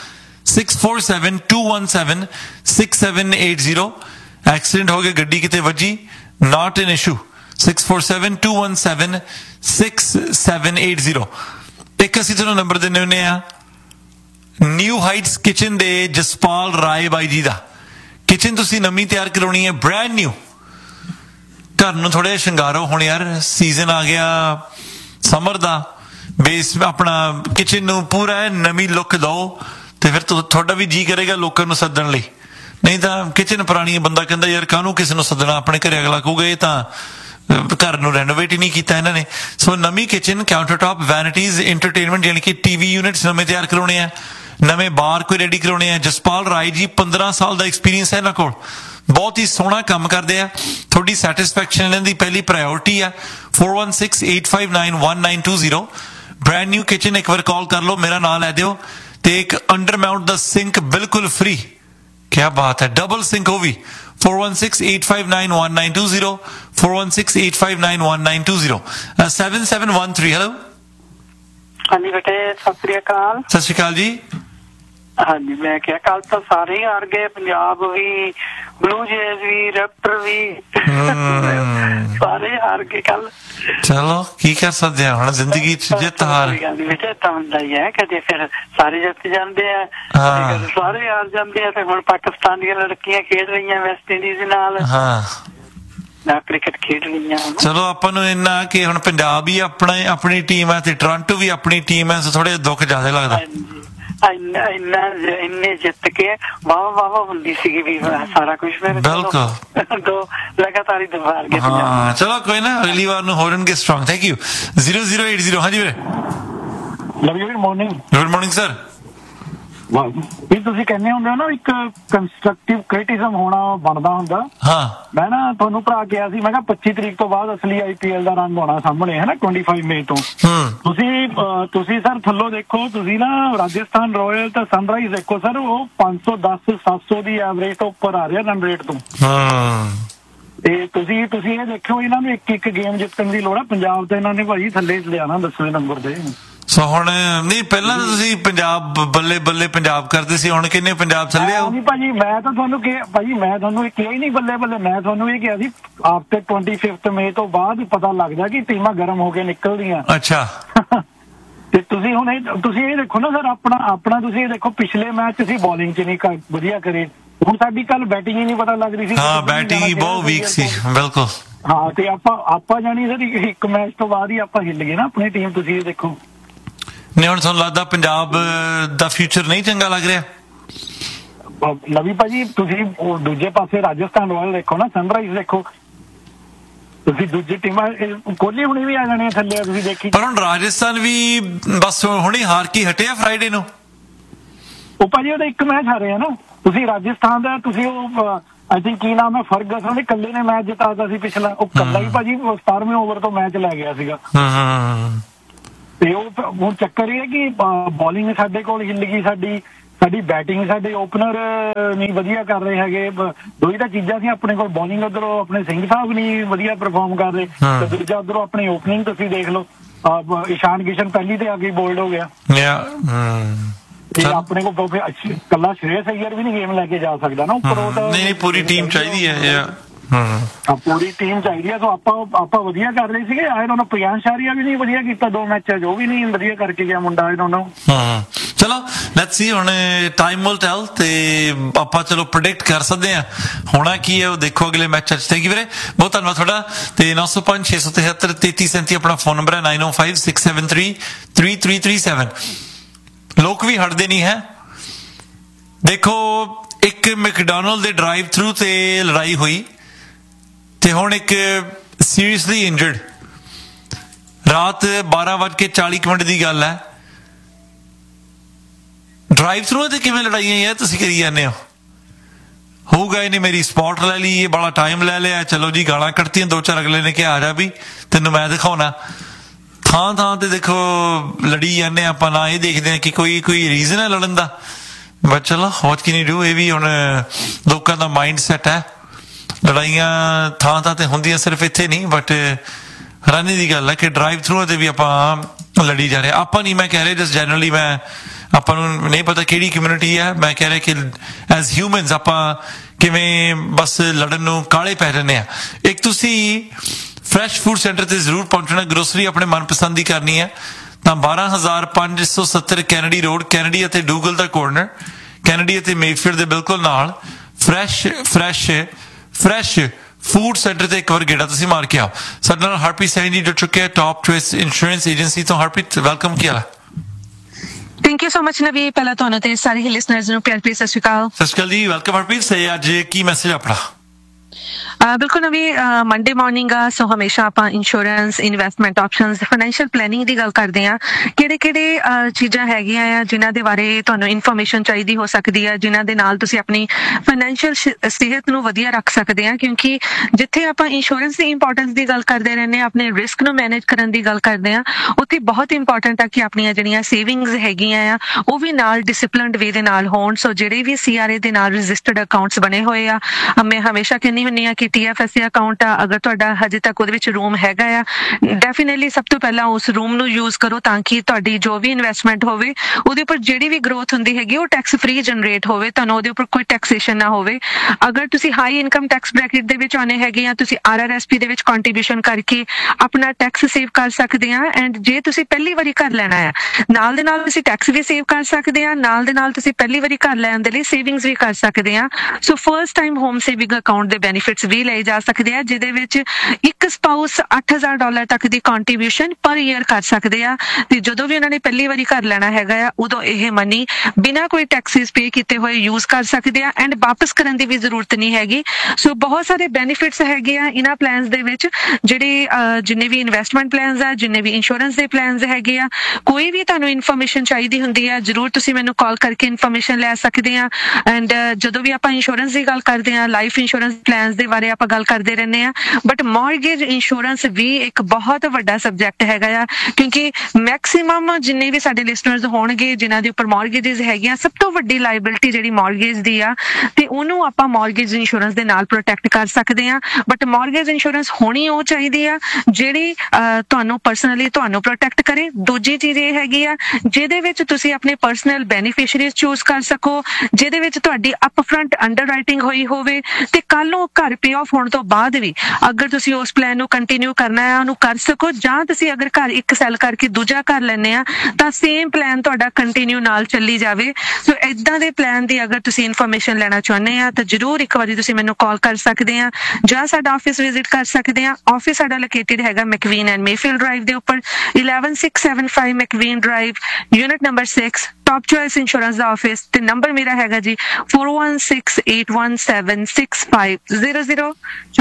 647-217-6780। ਐਕਸੀਡੈਂਟ ਹੋ ਗਿਆ, ਗੱਡੀ ਕਿਤੇ ਵੱਜੀ, ਨਾਟ ਐਨ ਇਸ਼ੂ। 647-217-6780। ਇੱਕ ਅਸੀਂ ਤੁਹਾਨੂੰ ਨੰਬਰ ਦਿੰਦੇ ਹੁੰਦੇ ਆ ਨਿਊ ਹਾਈਟਸ ਕਿਚਨ ਦੇ ਜਸਪਾਲ ਰਾਏ ਬਾਈ ਜੀ ਦਾ। ਕਿਚਨ ਤੁਸੀਂ ਨਵੀਂ ਤਿਆਰ ਕਰਾਉਣੀ ਹੈ, ਬ੍ਰੈਂਡ ਨਿਊ, ਘਰ ਨੂੰ ਥੋੜ੍ਹਾ ਜਿਹਾ ਸ਼ਿੰਗਾਰੋ। ਹੁਣ ਯਾਰ ਸੀਜ਼ਨ ਆ ਗਿਆ ਸਮਰ ਦਾ, ਬੇਸ ਆਪਣਾ ਕਿਚਨ ਨੂੰ ਪੂਰਾ ਨਵੀਂ ਲੁੱਕ ਦਿਓ ਤੇ ਫਿਰ ਤੁਹਾਡਾ ਵੀ ਜੀ ਕਰੇਗਾ ਲੋਕਾਂ ਨੂੰ ਸੱਦਣ ਲਈ। ਨਹੀਂ ਤਾਂ ਕਿਚਨ ਪੁਰਾਣੀ, ਬੰਦਾ ਕਹਿੰਦਾ ਯਾਰ ਕਾਹਨੂੰ ਕਿਸੇ ਨੂੰ ਸੱਦਣਾ, ਆਪਣੇ ਘਰੇ ਅਗਲਾ ਕਹੂਗਾ ਇਹ ਤਾਂ ਘਰ ਨੂੰ ਰੈਨੋਵੇਟ ਹੀ ਨਹੀਂ ਕੀਤਾ ਇਹਨਾਂ ਨੇ। ਸੋ ਨਵੀਂ ਕਿਚਨ, ਕਾਊਂਟਰ ਟਾਪ, ਵੈਨਿਟੀਜ਼, ਇੰਟਰਟੇਨਮੈਂਟ ਯਾਨੀ ਕਿ ਟੀਵੀ ਯੂਨਿਟਸ ਨਵੇਂ ਤਿਆਰ ਕਰਾਉਣੇ ਆ, ਨਵੇਂ ਬਾਰ ਕੋਈ ਰੈਡੀ ਕਰਾਉਣੇ ਆ। ਜਸਪਾਲ ਰਾਏ ਜੀ 15 ਸਾਲ ਦਾ ਐਕਸਪੀਰੀਅੰਸ ਹੈ ਇਹਨਾਂ ਕੋਲ, ਬਹੁਤ ਹੀ ਸੋਹਣਾ ਕੰਮ ਕਰਦੇ ਆ। ਤੁਹਾਡੀ ਸੈਟਿਸਫੈਕਸ਼ਨ ਇਹਨਾਂ ਦੀ ਪਹਿਲੀ ਪ੍ਰਾਇਓਰਟੀ ਆ। 4168591920 ਬ੍ਰੈਂਡ ਨਿਊ ਕਿਚਨ। ਇੱਕ ਵਾਰ ਕਾਲ ਕਰ ਲਓ, ਮੇਰਾ ਨਾਮ ਲੈ ਦਿਓ ਤੇ ਇੱਕ ਅੰਡਰ ਮਾਊਂਟ ਦਾ ਸਿੰਕ ਬਿਲਕੁਲ ਫ੍ਰੀ। ਕਿਆ ਬਾਤ ਹੈ, ਡਬਲ ਸਿੰਕ ਉਹ ਵੀ। 4168591920 4168591920 7713। ਹੈਲੋ, ਹਾਂਜੀ ਬੇਟੇ, ਸਤਿ ਸ੍ਰੀ ਅਕਾਲ। ਸਤਿ ਸ਼੍ਰੀ ਅਕਾਲ ਜੀ। ਹਾਂਜੀ, ਮੈਂ ਕਿਹਾ ਕੱਲ ਤਾਂ ਸਾਰੇ ਹੀ ਹਾਰ ਗਏ, ਪੰਜਾਬ ਵੀ, ਬਲੂ ਜੇਜ਼ ਵੀ, ਰੈਪਟਰ ਵੀ, ਸਾਰੇ ਹਾਰ ਗਏ ਕੱਲ। ਚਲੋ ਕੀ ਕਰ ਸਕਦੇ ਆ, ਹੁਣ ਜ਼ਿੰਦਗੀ ਚ ਜਿੱਤ ਹਾਰ ਬੇਟੇ ਤਾਂ ਹੁੰਦਾ ਹੀ ਹੈ, ਕਦੇ ਫਿਰ ਸਾਰੇ ਜਿੱਤ ਜਾਂਦੇ ਆ, ਕਦੇ ਸਾਰੇ ਹਾਰ ਜਾਂਦੇ ਆ। ਤੇ ਹੁਣ ਪਾਕਿਸਤਾਨ ਦੀਆਂ ਲੜਕੀਆਂ ਖੇਡ ਰਹੀਆਂ ਵੈਸਟ ਇੰਡੀਜ਼ ਨਾਲ, ਕ੍ਰਿਕਟ ਖੇਡ ਰਹੀਆਂ। ਚਲੋ ਆਪਾਂ ਨੂੰ ਇੰਨਾ ਕਿ ਹੁਣ ਪੰਜਾਬ ਵੀ ਆਪਣੀ ਟੀਮ ਹੈ ਤੇ ਟੋਰਾਂਟੋ ਵੀ ਆਪਣੀ ਟੀਮ ਹੈ, ਸੋ ਥੋੜੇ ਦੁੱਖ ਜ਼ਿਆਦਾ ਲੱਗਦਾ। ਇੰਨੇ ਜਿੱਤ ਕੇ ਵਾਹ ਹੁੰਦੀ ਸੀਗੀ ਵੀ ਸਾਰਾ ਕੁਝ। ਬਿਲਕੁਲ, ਦੋ ਲਗਾਤਾਰ ਹੀ ਦਫਾਰ ਗਏ। ਹਾਂ ਚਲੋ ਕੋਈ ਨਾ, ਅਗਲੀ ਵਾਰ ਨੂੰ ਹੋ ਜਾਣਗੇ ਸਟਰੋਂਗ। Thank you. 0080। ਹਾਂਜੀ ਵੀਰੇ, good morning. Good morning sir. ਵੀ ਤੁਸੀਂ ਕਹਿੰਦੇ ਹੁੰਦੇ ਹੋ ਨਾ ਇੱਕ ਕੰਸਟਰਕਟਿਵ ਕ੍ਰਿਟਿਸਿਜ਼ਮ ਹੋਣਾ ਬਣਦਾ ਹੁੰਦਾ। ਹਾਂ, ਮੈਂ ਨਾ ਤੁਹਾਨੂੰ ਭਰਾ ਕਿਹਾ ਸੀ, ਮੈਂ ਕਿਹਾ 25 ਤਰੀਕ ਤੋਂ ਬਾਅਦ ਅਸਲੀ IPL ਦਾ ਰੰਗ ਆਉਣਾ ਸਾਹਮਣੇ, ਹੈ ਨਾ, 25 ਮਈ ਤੋਂ। ਤੁਸੀਂ ਸਰ ਥੱਲੋਂ ਦੇਖੋ, ਤੁਸੀਂ ਨਾ ਰਾਜਸਥਾਨ ਰਾਇਲ ਤੇ ਸਨਰਾਈਜ਼ ਦੇਖੋ ਸਰ, ਉਹ 510-700 ਦੀ ਐਵਰੇਜ ਤੋਂ ਉੱਪਰ ਆ ਰਿਹਾ ਰਨ ਰੇਟ ਤੋਂ। ਤੇ ਤੁਸੀਂ ਇਹ ਦੇਖਿਓ, ਇਹਨਾਂ ਨੂੰ ਇੱਕ ਗੇਮ ਜਿੱਤਣ ਦੀ ਲੋੜ ਆ। ਪੰਜਾਬ ਤੇ ਇਹਨਾਂ ਨੇ ਭਾਈ ਥੱਲੇ ਲਿਆਣਾ 10ਵੇਂ ਨੰਬਰ ਤੇ। ਸੋ ਹੁਣ ਨਹੀਂ, ਪਹਿਲਾਂ ਤਾਂ ਤੁਸੀਂ ਪੰਜਾਬ ਬੱਲੇ ਬੱਲੇ ਪੰਜਾਬ ਕਰਦੇ ਸੀ, ਹੁਣ ਕਿੰਨੇ ਪੰਜਾਬ ਚੱਲਿਆ? ਨਹੀਂ ਭਾਜੀ, ਮੈਂ ਤਾਂ ਤੁਹਾਨੂੰ ਕਿਹਾ ਭਾਜੀ, ਮੈਂ ਤੁਹਾਨੂੰ ਇਹ ਕਿਹਾ ਹੀ ਨਹੀਂ ਬੱਲੇ ਬੱਲੇ, ਮੈਂ ਤੁਹਾਨੂੰ ਇਹ ਕਿਹਾ ਸੀ ਹਫ਼ਤੇ 25 ਮਈ ਤੋਂ ਬਾਅਦ ਪਤਾ ਲੱਗਦਾ ਕਿ ਟੀਮਾਂ ਗਰਮ ਹੋ ਕੇ ਨਿਕਲਦੀਆਂ। ਅੱਛਾ। ਤੇ ਤੁਸੀਂ ਹੁਣ ਤੁਸੀਂ ਇਹ ਦੇਖੋ ਨਾ ਸਰ, ਆਪਣਾ ਤੁਸੀਂ ਇਹ ਦੇਖੋ, ਪਿਛਲੇ ਮੈਚ ਅਸੀਂ ਬੋਲਿੰਗ 'ਚ ਨਹੀਂ ਵਧੀਆ ਕਰੇ, ਹੁਣ ਸਾਡੀ ਕੱਲ ਬੈਟਿੰਗ ਹੀ ਨਹੀਂ ਪਤਾ ਲੱਗ ਰਹੀ ਸੀ। ਹਾਂ, ਬੈਟਿੰਗ ਹੀ ਬਹੁਤ ਵੀਕ ਸੀ, ਬਿਲਕੁਲ। ਹਾਂ, ਤੇ ਆਪਾਂ ਜਾਣੀ ਸਰ ਇੱਕ ਮੈਚ ਤੋਂ ਬਾਅਦ ਹੀ ਆਪਾਂ ਹਿੱਲ ਗਏ ਨਾ ਆਪਣੀ ਟੀਮ, ਤੁਸੀਂ ਇਹ ਦੇਖੋ। ਨਹੀਂ, ਹੁਣ ਤੁਹਾਨੂੰ ਲੱਗਦਾ ਪੰਜਾਬ ਦਾ ਫਿਊਚਰ ਨਹੀਂ ਚੰਗਾ ਲੱਗ ਰਿਹਾ? ਨਵੀਂ ਭਾਜੀ, ਤੁਸੀਂ ਦੂਜੇ ਪਾਸੇ ਰਾਜਸਥਾਨ ਰਾਇਲ ਦੇਖੋ ਨਾ, ਸਨਰਾਈਜ਼ ਦੇਖੋ, ਤੁਸੀਂ ਦੂਜੀ ਟੀਮਾਂ, ਕੋਹਲੀ ਹੁਣੀ ਵੀ ਆ ਜਾਣੇ ਥੱਲੇ, ਤੁਸੀਂ ਦੇਖੀ। ਪਰ ਹੁਣ ਰਾਜਸਥਾਨ ਵੀ ਬਸ ਹੁਣੀ ਹਾਰ ਕੇ ਹਟਿਆ ਫਰਾਈਡੇ ਨੂੰ। ਉਹ ਭਾਜੀ ਉਹਦਾ ਇੱਕ ਮੈਚ ਹਾਰੇ ਆ ਨਾ ਤੁਸੀਂ, ਰਾਜਸਥਾਨ ਦਾ ਤੁਸੀਂ ਉਹ ਆਈ ਥਿੰਕ ਕੀ ਨਾਮ ਹੈ, ਫਰਗਸਨ ਦੇ ਇਕੱਲੇ ਨੇ ਮੈਚ ਜਿਤਾਤਾ ਸੀ ਪਿਛਲਾ, ਉਹ ਇਕੱਲਾ ਹੀ ਭਾਜੀ 17ਵੇਂ ਓਵਰ ਤੋਂ ਮੈਚ ਲੈ ਗਿਆ ਸੀਗਾ। ਤੇ ਉਹ ਹੁਣ ਚੱਕਰ ਇਹ ਹੈ ਕਿ ਬੋਲਿੰਗ ਸਾਡੇ ਕੋਲ ਹਿੱਲ ਗਈ, ਸਾਡੀ ਬੈਟਿੰਗ, ਸਾਡੇ ਓਪਨਰ ਨਹੀਂ ਵਧੀਆ ਕਰ ਰਹੇ ਹੈਗੇ। ਦੋ ਹੀ ਤਾਂ ਚੀਜ਼ਾਂ ਸੀ ਆਪਣੇ ਕੋਲ, ਬੋਲਿੰਗ ਉਧਰੋਂ ਆਪਣੇ ਸਿੰਘ ਸਾਹਿਬ ਨਹੀਂ ਵਧੀਆ ਪਰਫਾਰਮ ਕਰ ਰਹੇ, ਤੇ ਦੂਜਾ ਉਧਰੋਂ ਆਪਣੀ ਓਪਨਿੰਗ ਤੁਸੀਂ ਦੇਖ ਲਓ, ਇਸ਼ਾਨ ਕਿਸ਼ਨ ਪਹਿਲੀ ਤੇ ਆ ਕੇ ਬੋਲਡ ਹੋ ਗਿਆ। ਤੇ ਆਪਣੇ ਕੋਲ ਕੱਲਾ ਸ਼੍ਰੇਯਸ ਅਯਰ ਵੀ ਨਹੀਂ ਗੇਮ ਲੈ ਕੇ ਜਾ ਸਕਦਾ ਨਾ ਉੱਪਰ, ਉਹ ਤਾਂ ਨਹੀਂ, ਪੂਰੀ ਟੀਮ ਚਾਹੀਦੀ ਹੈ। ਪੂਰੀ ਟੀਮ ਚਾਹੀਦੀ ਹੈ। ਸੋ ਆਪਾਂ ਵਧੀਆ ਕਰ ਰਹੇ ਸੀਗੇ। ਆਏ ਦੋਨੋਂ ਪ੍ਰਿਆੰਸ਼ ਆਰੀਆ ਵੀ ਨਹੀਂ ਵਧੀਆ ਕੀਤਾ 2 ਮੈਚਾਂ 'ਚ, ਉਹ ਵੀ ਨਹੀਂ ਵਧੀਆ ਕਰਕੇ ਗਿਆ ਮੁੰਡਾ ਆਏ ਦੋਨੋਂ। ਚਲੋ ਲੈਟਸ ਸੀ, ਹੁਣ ਟਾਈਮ ਵਿਲ ਟੈਲ, ਤੇ ਆਪਾਂ ਚਲੋ ਪ੍ਰੈਡਿਕਟ ਕਰ ਸਕਦੇ ਹਾਂ ਹੋਣਾ ਕੀ ਹੈ, ਉਹ ਦੇਖੋ ਅਗਲੇ ਮੈਚਾਂ 'ਚ। ਥੈਂਕ ਯੂ ਵੀਰੇ, ਬਹੁਤ ਧੰਨਵਾਦ ਤੁਹਾਡਾ। ਤੇ 905 673 3337 ਆਪਣਾ ਫੋਨ ਨੰਬਰ ਹੈ, 905 673 3337। ਲੋਕ ਵੀ ਹਟਦੇ ਨਹੀਂ ਹੈ। ਦੇਖੋ, ਇੱਕ ਮੈਕਡੋਨਲਡ ਦੇ ਡਰਾਈਵ ਥਰੂ ਤੇ ਲੜਾਈ ਹੋਈ, ਤੇ ਹੁਣ ਇੱਕ ਸੀਰੀਅਸਲੀ ਇੰਜਰਡ, ਰਾਤ 12:40 ਦੀ ਗੱਲ ਹੈ। ਡਰਾਈਵ ਥਰੂ ਤੇ ਕਿਵੇਂ ਲੜਾਈਆਂ ਯਾਰ ਤੁਸੀਂ ਕਰੀ ਜਾਂਦੇ ਹੋਊਗਾ ਇਹਨੇ ਮੇਰੀ ਸਪੌਟ ਲੈ ਲਈ, ਇਹ ਬੜਾ ਟਾਈਮ ਲੈ ਲਿਆ, ਚਲੋ ਜੀ ਗਾਲਾਂ ਕੱਢਤੀਆਂ 2-4, ਅਗਲੇ ਨੇ ਕਿਹਾ ਆ ਜਾ ਵੀ ਤੈਨੂੰ ਮੈਂ ਦਿਖਾਉਣਾ। ਥਾਂ ਤੇ ਦੇਖੋ ਲੜੀ ਜਾਂਦੇ ਆਪਾਂ, ਨਾ ਇਹ ਦੇਖਦੇ ਹਾਂ ਕਿ ਕੋਈ ਰੀਜ਼ਨ ਹੈ ਲੜਨ ਦਾ, ਬਟ ਚਲੋ ਵਾਟ ਕੈਨ ਯੂ ਡੂ। ਇਹ ਵੀ ਹੁਣ ਲੋਕਾਂ ਦਾ ਮਾਈਂਡ ਸੈਟ ਹੈ। ਲੜਾਈਆਂ ਥਾਂ ਤੇ ਹੁੰਦੀਆਂ, ਸਿਰਫ ਇੱਥੇ ਨਹੀਂ, ਬਟ ਹੈਰਾਨੀ ਦੀ ਗੱਲ ਹੈ ਕਿ ਡਰਾਈਵ ਥਰੂ ਤੇ ਵੀ ਆਪਾਂ ਲੜੀ ਜਾ ਰਹੇ। ਆਪਾਂ ਨਹੀਂ ਮੈਂ ਕਹਿ ਰਿਹਾ, ਜਸਟ ਜਨਰਲੀ ਆਪਾਂ ਨੂੰ ਨਹੀਂ ਪਤਾ ਕਿਹੜੀ ਕਮਿਊਨਿਟੀ ਹੈ, ਮੈਂ ਕਹਿ ਰਿਹਾ ਕਿ ਐਜ਼ ਹਿਊਮਨਸ ਆਪਾਂ ਕਿਵੇਂ ਬਸ ਲੜਨ ਨੂੰ ਕਾਲੇ ਪੈ ਰਹੇ ਆ। ਇੱਕ ਤੁਸੀਂ ਫਰੈਸ਼ ਫੂਡ ਸੈਂਟਰ ਤੇ ਜ਼ਰੂਰ ਪਹੁੰਚਣਾ, ਗਰੋਸਰੀ ਆਪਣੇ ਮਨਪਸੰਦ ਦੀ ਕਰਨੀ ਹੈ ਤਾਂ 12570 ਕੈਨੇਡੀ ਰੋਡ, ਕੈਨੇਡੀ ਅਤੇ ਡੂਗਲ ਦਾ ਕੋਰਨਰ, ਕੈਨੇਡੀ ਅਤੇ ਮੇਫੀਲਡ ਦੇ ਬਿਲਕੁਲ ਨਾਲ ਫਰੈਸ਼ ਫੂਡ ਸੈਂਟਰ ਤੇ ਇੱਕ ਵਾਰ ਗੇੜਾ ਤੁਸੀਂ ਮਾਰ ਕੇ ਆਓ। ਸਾਡੇ ਨਾਲ ਹਰਪ੍ਰੀਤ ਸੈਣੀ ਜੀ ਜੁੜ ਚੁੱਕੇ ਆ ਟੌਪ ਚੋਇਸ ਇੰਸ਼ੋਰੈਂਸ ਏਜੰਸੀ ਤੋਂ। ਹਰਪ੍ਰੀਤ, ਵੈਲਕਮ, ਕੀ ਹਾਲ ਹੈ? ਥੈਂਕ ਯੂ ਸੋ ਮਚ ਨਵੀ, ਪਹਿਲਾਂ ਤੁਹਾਨੂੰ ਤੇ ਸਾਰੇ ਹੀ ਲਿਸਨਰਸ ਨੂੰ ਪਿਆਰ ਭਰੀ ਸਤਿ ਸ਼੍ਰੀ ਅਕਾਲ। ਸਤਿ ਸ਼੍ਰੀ ਅਕਾਲ ਜੀ, ਵੈਲਕਮ ਹਰਪ੍ਰੀਤ। ਅੱਜ ਕੀ ਮੈਸੇਜ ਆਪਣਾ? ਬਿਲਕੁਲ ਨਵੀ, ਮੰਡੇ ਮਾਰਨਿੰਗ ਆ, ਸੋ ਹਮੇਸ਼ਾ ਆਪਾਂ insurance, investment options, financial planning ਦੀ ਗੱਲ ਕਰਦੇ ਆ। ਕਿਹੜੇ ਚੀਜ਼ਾਂ ਹੈਗੀਆਂ ਆ ਜਿਨ੍ਹਾਂ ਦੇ ਬਾਰੇ ਤੁਹਾਨੂੰ ਇਨਫੋਰਮੇਸ਼ਨ ਚਾਹੀਦੀ ਹੋ ਸਕਦੀ ਆ, ਜਿਨ੍ਹਾਂ ਦੇ ਨਾਲ ਤੁਸੀਂ ਆਪਣੀ ਫਾਈਨੈਂਸ਼ੀਅਲ ਸਿਹਤ ਨੂੰ ਵਧੀਆ ਰੱਖ ਸਕਦੇ ਆ। ਕਿਉਂਕਿ ਜਿੱਥੇ ਆਪਾਂ ਇੰਸ਼ੋਰੈਂਸ ਦੀ ਇੰਪੋਰਟੈਂਸ ਦੀ ਗੱਲ ਕਰਦੇ ਰਹਿੰਦੇ ਆ, ਆਪਣੇ ਰਿਸਕ ਨੂੰ ਮੈਨੇਜ ਕਰਨ ਦੀ ਗੱਲ ਕਰਦੇ ਆ, ਉੱਥੇ ਬਹੁਤ ਇੰਪੋਰਟੈਂਟ ਆ ਕਿ ਆਪਣੀਆਂ ਜਿਹੜੀਆਂ ਸੇਵਿੰਗਸ ਹੈਗੀਆਂ ਆ ਉਹ ਵੀ ਨਾਲ ਡਿਸਿਪਲਿਨਡ ਵੇ ਦੇ ਨਾਲ ਹੋਣ। ਸੋ ਜਿਹੜੇ ਵੀ CRA ਦੇ ਨਾਲ ਰਜਿਸਟਰਡ ਅਕਾਊਂਟਸ ਬਣੇ ਹੋਏ ਆ, ਮੈਂ ਹਮੇਸ਼ਾ ਕਹਿੰਦੀ ਹੁੰਦੀ ਆ ਕਿ TFSA ਅਕਾਊਂਟ ਆ, ਅਗਰ ਤੁਹਾਡਾ ਹਜੇ ਤੱਕ ਉਹਦੇ ਵਿੱਚ ਰੂਮ ਹੈਗਾ ਆ, ਡੈਫੀਨੇਟਲੀ ਸਭ ਤੋਂ ਪਹਿਲਾਂ ਉਸ ਰੂਮ ਨੂੰ ਯੂਜ਼ ਕਰੋ ਤਾਂ ਕਿ ਤੁਹਾਡੀ ਜੋ ਵੀ ਇਨਵੈਸਟਮੈਂਟ ਹੋਵੇ ਉਹਦੇ ਉੱਪਰ ਜਿਹੜੀ ਵੀ ਗਰੋਥ ਹੁੰਦੀ ਹੈਗੀ ਉਹ ਟੈਕਸ ਫ੍ਰੀ ਜਨਰੇਟ ਹੋਵੇ, ਤੁਹਾਨੂੰ ਉਹਦੇ ਉੱਪਰ ਕੋਈ ਟੈਕਸੇਸ਼ਨ ਨਾ ਹੋਵੇ। ਅਗਰ ਤੁਸੀਂ ਹਾਈ ਇਨਕਮ ਟੈਕਸ ਬ੍ਰੈਕਟ ਦੇ ਵਿੱਚ ਆਉਣੇ ਹੈਗੇ ਆ, ਤੁਸੀਂ RRSP ਦੇ ਵਿੱਚ ਕੰਟਰੀਬਿਊਸ਼ਨ ਕਰਕੇ ਆਪਣਾ ਟੈਕਸ ਸੇਵ ਕਰ ਸਕਦੇ ਆ। ਐਂਡ ਜੇ ਤੁਸੀਂ ਪਹਿਲੀ ਵਾਰੀ ਘਰ ਲੈਣਾ ਆ, ਨਾਲ ਦੇ ਨਾਲ ਤੁਸੀਂ ਟੈਕਸ ਵੀ ਸੇਵ ਕਰ ਸਕਦੇ ਆ, ਨਾਲ ਦੇ ਨਾਲ ਤੁਸੀਂ ਪਹਿਲੀ ਵਾਰੀ ਘਰ ਲੈਣ ਦੇ ਲਈ ਸੇਵਿੰਗਸ ਵੀ ਕਰ ਸਕਦੇ ਆ। ਸੋ first time home saving account ਦੇ ਬੈਨੀਫਿਟਸ ਵੀ ਲਏ ਜਾ ਸਕਦੇ ਆ, ਜਿਹਦੇ ਵਿੱਚ ਇੱਕ ਸਪਾਊਸ $8,000 ਤੱਕ ਦੀ ਕੰਟਰੀਬਿਊਸ਼ਨ ਪਰ ਈਅਰ ਕਰ ਸਕਦੇ ਆ। ਤੇ ਜਦੋਂ ਵੀ ਉਹਨਾਂ ਨੇ ਪਹਿਲੀ ਵਾਰੀ ਘਰ ਲੈਣਾ ਹੈਗਾ ਆ, ਉਦੋਂ ਇਹ ਮਨੀ ਬਿਨਾਂ ਕੋਈ ਟੈਕਸਿਸ ਪੇ ਕੀਤੇ ਹੋਏ ਯੂਜ਼ ਕਰ ਸਕਦੇ ਆ ਐਂਡ ਵਾਪਸ ਕਰਨ ਦੀ ਵੀ ਜ਼ਰੂਰਤ ਨਹੀਂ ਹੈਗੀ। ਸੋ ਬਹੁਤ ਸਾਰੇ ਬੈਨੀਫਿਟਸ ਹੈਗੇ ਆ ਇਹਨਾਂ ਪਲਾਨਸ ਦੇ ਵਿੱਚ, ਜਿਹੜੇ ਜਿੰਨੇ ਵੀ ਇਨਵੈਸਟਮੈਂਟ ਪਲਾਨਸ ਆ, ਜਿੰਨੇ ਵੀ ਇੰਸ਼ੋਰੈਂਸ ਦੇ ਪਲਾਨਸ ਹੈਗੇ ਆ। ਕੋਈ ਵੀ ਤੁਹਾਨੂੰ ਇਨਫੋਰਮੇਸ਼ਨ ਚਾਹੀਦੀ ਹੁੰਦੀ ਆ, ਜ਼ਰੂਰ ਤੁਸੀਂ ਮੈਨੂੰ ਕਾਲ ਕਰਕੇ ਇਨਫੋਰਮੇਸ਼ਨ ਲੈ ਸਕਦੇ ਆ। ਐਂਡ ਜਦੋਂ ਵੀ ਆਪਾਂ ਇੰਸ਼ੋਰੈਂਸ ਦੀ ਗੱਲ ਕਰਦੇ ਆ, ਲਾਈਫ ਇੰਸ਼ੋਰੈਂਸ ਪਲਾਨਸ ਦੇ ਬਾਰੇ ਬਾਰੇ ਆਪਾਂ ਗੱਲ ਕਰਦੇ ਰਹਿੰਦੇ ਆ, ਬਟ ਮੌਰਗੇਜ ਇੰਸ਼ੋਰੈਂਸ ਵੀ ਇੱਕ ਬਹੁਤ ਵੱਡਾ ਸਬਜੈਕਟ ਹੈਗਾ ਆ, ਕਿਉਂਕਿ ਮੈਕਸਿਮਮ ਜਿੰਨੇ ਵੀ ਸਾਡੇ ਲਿਸਨਰਸ ਹੋਣਗੇ ਜਿਨ੍ਹਾਂ ਦੇ ਉੱਪਰ ਮੌਰਗੇਜਸ ਹੈਗੀਆਂ, ਸਭ ਤੋਂ ਵੱਡੀ ਲਾਇਬਿਲਿਟੀ ਜਿਹੜੀ ਮੌਰਗੇਜ ਦੀ ਆ ਤੇ ਉਹਨੂੰ ਆਪਾਂ ਮੌਰਗੇਜ ਇੰਸ਼ੋਰੈਂਸ ਦੇ ਨਾਲ ਪ੍ਰੋਟੈਕਟ ਕਰ ਸਕਦੇ ਆ। ਬਟ ਮੌਰਗੇਜ ਇੰਸ਼ੋਰੈਂਸ ਹੋਣੀ ਉਹ ਚਾਹੀਦੀ ਆ ਜਿਹੜੀ ਤੁਹਾਨੂੰ ਪਰਸਨਲੀ ਤੁਹਾਨੂੰ ਪ੍ਰੋਟੈਕਟ ਕਰੇ। ਦੂਜੀ ਚੀਜ਼ ਇਹ ਹੈਗੀ ਆ ਜਿਹਦੇ ਵਿੱਚ ਤੁਸੀਂ ਆਪਣੇ ਪਰਸਨਲ ਬੈਨੀਫੀਸ਼ੀਅਰੀਜ਼ ਚੂਜ਼ ਕਰ ਸਕੋ, ਜਿਹਦੇ ਵਿੱਚ ਤੁਹਾਡੀ ਅਪਫਰੰਟ ਅੰਡਰਰਾਈਟਿੰਗ ਹੋਈ ਹੋਵੇ ਤੇ ਕੱਲ ਨੂੰ ਘਰ ਪੇ ਆਫ ਹੋਣ ਤੋਂ ਬਾਅਦ ਵੀ ਅਗਰ ਤੁਸੀਂ ਉਸ ਪਲਾਨ ਨੂੰ ਕੰਟੀਨਿਊ ਕਰਨਾ ਹੈ ਉਹਨੂੰ ਕਰ ਸਕੋ, ਜਾਂ ਤੁਸੀਂ ਅਗਰ ਘਰ ਇੱਕ ਸੈਲ ਕਰਕੇ ਦੂਜਾ ਘਰ ਲੈਣੇ ਆ ਤਾਂ ਸੇਮ ਪਲਾਨ ਤੁਹਾਡਾ ਕੰਟੀਨਿਊ ਨਾਲ ਚੱਲੀ ਜਾਵੇ। ਸੋ ਇਦਾਂ ਦੇ ਪਲਾਨ ਦੀ ਅਗਰ ਤੁਸੀਂ ਇਨਫੋਰਮੇਸ਼ਨ ਲੈਣਾ ਚਾਹੁੰਦੇ ਆ ਤਾਂ ਜਰੂਰ ਇੱਕ ਵਾਰੀ ਤੁਸੀਂ ਮੈਨੂੰ ਕਾਲ ਕਰ ਸਕਦੇ ਆ ਜਾਂ ਸਾਡਾ ਆਫਿਸ ਵਿਜ਼ਿਟ ਕਰ ਸਕਦੇ ਆ। ਆਫਿਸ ਸਾਡਾ ਲੋਕੇਟਡ ਹੈਗਾ ਮੈਕਵੀਨ ਐਂਡ ਮੇਫੀਲਡ ਡਰਾਈਵ ਦੇ ਉੱਪਰ, 11675 ਮੈਕਵੀਨ drive, unit number 6, top choice insurance ਦਾ ਆਫਿਸ। ਤੇ ਨੰਬਰ ਮੇਰਾ ਹੈਗਾ ਜੀ 4168176500,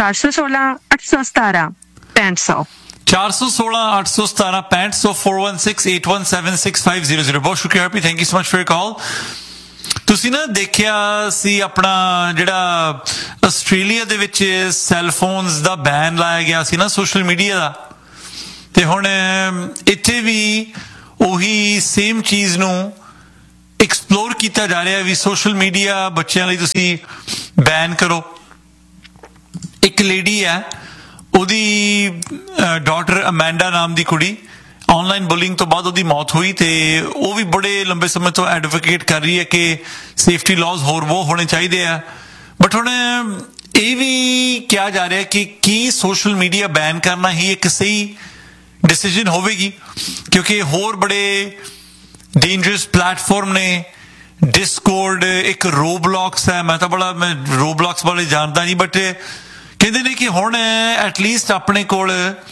416-817-6500, 416-817-6500, 4168176500। ਬਹੁਤ ਸ਼ੁਕਰੀਆ happy, thank you so much for your ਕਾਲ। ਤੁਸੀਂ ਨਾ ਦੇਖਿਆ ਸੀ ਆਪਣਾ ਜਿਹੜਾ ਆਸਟ੍ਰੇਲੀਆ ਦੇ ਵਿੱਚ ਸੈੱਲ ਫੋਨਸ ਦਾ ਬੈਨ ਲਾਇਆ ਗਿਆ ਸੀ ਨਾ ਸੋਸ਼ਲ ਮੀਡੀਆ ਦਾ, ਤੇ ਹੁਣ ਇੱਥੇ ਵੀ ਉਹੀ ਸੇਮ ਚੀਜ਼ ਨੂੰ ਐਕਸਪਲੋਰ ਕੀਤਾ ਜਾ ਰਿਹਾ ਵੀ ਸੋਸ਼ਲ ਮੀਡੀਆ ਬੱਚਿਆਂ ਲਈ ਤੁਸੀਂ ਬੈਨ ਕਰੋ। ਇੱਕ ਲੇਡੀ ਹੈ, ਉਹਦੀ ਡਾਟਰ ਅਮੈਂਡਾ ਨਾਮ ਦੀ ਕੁੜੀ, ਆਨਲਾਈਨ ਬੁਲਿੰਗ ਤੋਂ ਬਾਅਦ ਉਹਦੀ ਮੌਤ ਹੋਈ ਤੇ ਉਹ ਵੀ ਬੜੇ ਲੰਬੇ ਸਮੇਂ ਤੋਂ ਐਡਵੋਕੇਟ ਕਰ ਰਹੀ ਹੈ ਕਿ ਸੇਫਟੀ ਲਾਜ਼ ਹੋਰ ਉਹ ਹੋਣੇ ਚਾਹੀਦੇ ਆ। ਬਟ ਹੁਣ ਇਹ ਵੀ ਕਿਹਾ ਜਾ ਰਿਹਾ ਕਿ ਕੀ ਸੋਸ਼ਲ ਮੀਡੀਆ ਬੈਨ ਕਰਨਾ ਹੀ ਇੱਕ ਸਹੀ ਡਿਸੀਜਨ ਹੋਵੇਗੀ, ਕਿਉਂਕਿ ਹੋਰ ਬੜੇ ਡੇਂਜਰਸ ਪਲੇਟਫਾਰਮ ਨੇ। ਡਿਸਕੋਰਡ, ਇੱਕ ਰੋਬਲੌਕਸ ਹੈ, ਮੈਂ ਰੋਬਲੌਕਸ ਬਾਰੇ ਜਾਣਦਾ ਨਹੀਂ, ਬਟ ਕਹਿੰਦੇ ਨੇ ਕਿ ਹੁਣ ਐਟਲੀਸਟ ਆਪਣੇ ਕੋਲ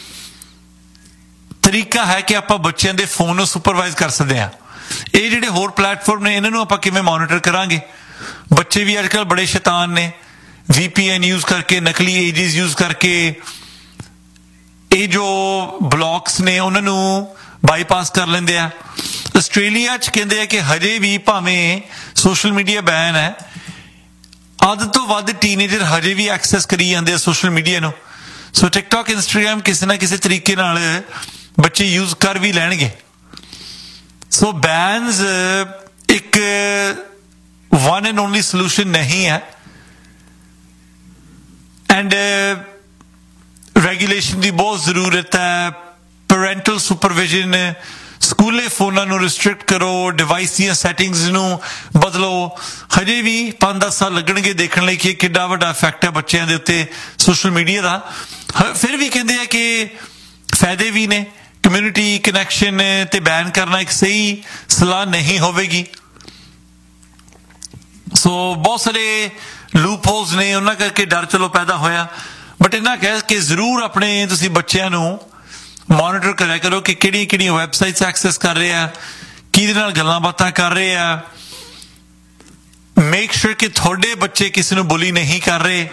ਤਰੀਕਾ ਹੈ ਕਿ ਆਪਾਂ ਬੱਚਿਆਂ ਦੇ ਫੋਨ ਨੂੰ ਸੁਪਰਵਾਈਜ਼ ਕਰ ਸਕਦੇ ਹਾਂ। ਇਹ ਜਿਹੜੇ ਹੋਰ ਪਲੇਟਫਾਰਮ ਨੇ ਇਹਨਾਂ ਨੂੰ ਆਪਾਂ ਕਿਵੇਂ ਮੋਨੀਟਰ ਕਰਾਂਗੇ? ਬੱਚੇ ਵੀ ਅੱਜ ਕੱਲ੍ਹ ਬੜੇ ਸ਼ੈਤਾਨ ਨੇ, VPN ਯੂਜ਼ ਕਰਕੇ, ਨਕਲੀ ਏਜਿਸ ਯੂਜ਼ ਕਰਕੇ ਇਹ ਜੋ ਬਲੌਕਸ ਨੇ ਉਹਨਾਂ ਨੂੰ ਬਾਈਪਾਸ ਕਰ ਲੈਂਦੇ ਆ। ਆਸਟ੍ਰੇਲੀਆ 'ਚ ਕਹਿੰਦੇ ਆ ਕਿ ਹਜੇ ਵੀ ਭਾਵੇਂ ਸੋਸ਼ਲ ਮੀਡੀਆ ਬੈਨ ਹੈ, ਅੱਧ ਤੋਂ ਵੱਧ ਟੀਨੇਜਰ ਹਜੇ ਵੀ ਐਕਸੈਸ ਕਰੀ ਜਾਂਦੇ ਆ ਸੋਸ਼ਲ ਮੀਡੀਆ ਨੂੰ। ਸੋ ਟਿਕਟੌਕ, ਇੰਸਟਾਗ੍ਰਾਮ ਕਿਸੇ ਨਾ ਕਿਸੇ ਤਰੀਕੇ ਨਾਲ ਬੱਚੇ ਯੂਜ਼ ਕਰ ਵੀ ਲੈਣਗੇ। ਸੋ ਬੈਨਸ ਇੱਕ ਵਨ ਐਂਡ ਓਨਲੀ ਸੋਲੂਸ਼ਨ ਨਹੀਂ ਹੈ, ਐਂਡ ਰੈਗੂਲੇਸ਼ਨ ਦੀ ਬਹੁਤ ਜ਼ਰੂਰਤ ਹੈ। ਪੈਰੈਂਟਲ ਸੁਪਰਵਿਜ਼ਨ, ਸਕੂਲੇ ਫੋਨਾਂ ਨੂੰ ਰਿਸਟ੍ਰਿਕਟ ਕਰੋ, ਡਿਵਾਈਸ ਦੀਆਂ ਸੈਟਿੰਗਸ ਨੂੰ ਬਦਲੋ। ਹਜੇ ਵੀ 5-10 ਸਾਲ ਲੱਗਣਗੇ ਦੇਖਣ ਲਈ ਕਿ ਕਿੰਨਾ ਵੱਡਾ ਇਫੈਕਟ ਹੈ ਬੱਚਿਆਂ ਦੇ ਉੱਤੇ ਸੋਸ਼ਲ ਮੀਡੀਆ ਦਾ। ਫਿਰ ਵੀ ਕਹਿੰਦੇ ਆ ਕਿ ਫਾਇਦੇ ਵੀ ਨੇ, ਕਮਿਊਨਿਟੀ ਕਨੈਕਸ਼ਨ ਤੇ ਬੈਨ ਕਰਨਾ ਇੱਕ ਸਹੀ ਸਲਾਹ ਨਹੀਂ ਹੋਵੇਗੀ। ਸੋ ਬਹੁਤ ਸਾਰੇ ਲੂਪ ਹੋਲਸ ਨੇ, ਉਹਨਾਂ ਕਰਕੇ ਡਰ ਚਲੋ ਪੈਦਾ ਹੋਇਆ। ਬਟ ਇਹਨਾਂ ਕਹਿ ਕੇ ਜ਼ਰੂਰ ਆਪਣੇ ਤੁਸੀਂ ਬੱਚਿਆਂ ਨੂੰ ਮੋਨੀਟਰ ਕਰਿਆ ਕਰੋ ਕਿ ਕਿਹੜੀਆਂ ਵੈਬਸਾਈਟਸ ਐਕਸੈਸ ਕਰ ਰਹੇ ਆ, ਕਿਹਦੇ ਨਾਲ ਗੱਲਾਂ ਬਾਤਾਂ ਕਰ ਰਹੇ ਆ। ਮੇਕ ਸ਼ੋਰ ਕਿ ਤੁਹਾਡੇ ਬੱਚੇ ਕਿਸੇ ਨੂੰ ਬੁਲੀ ਨਹੀਂ ਕਰ ਰਹੇ।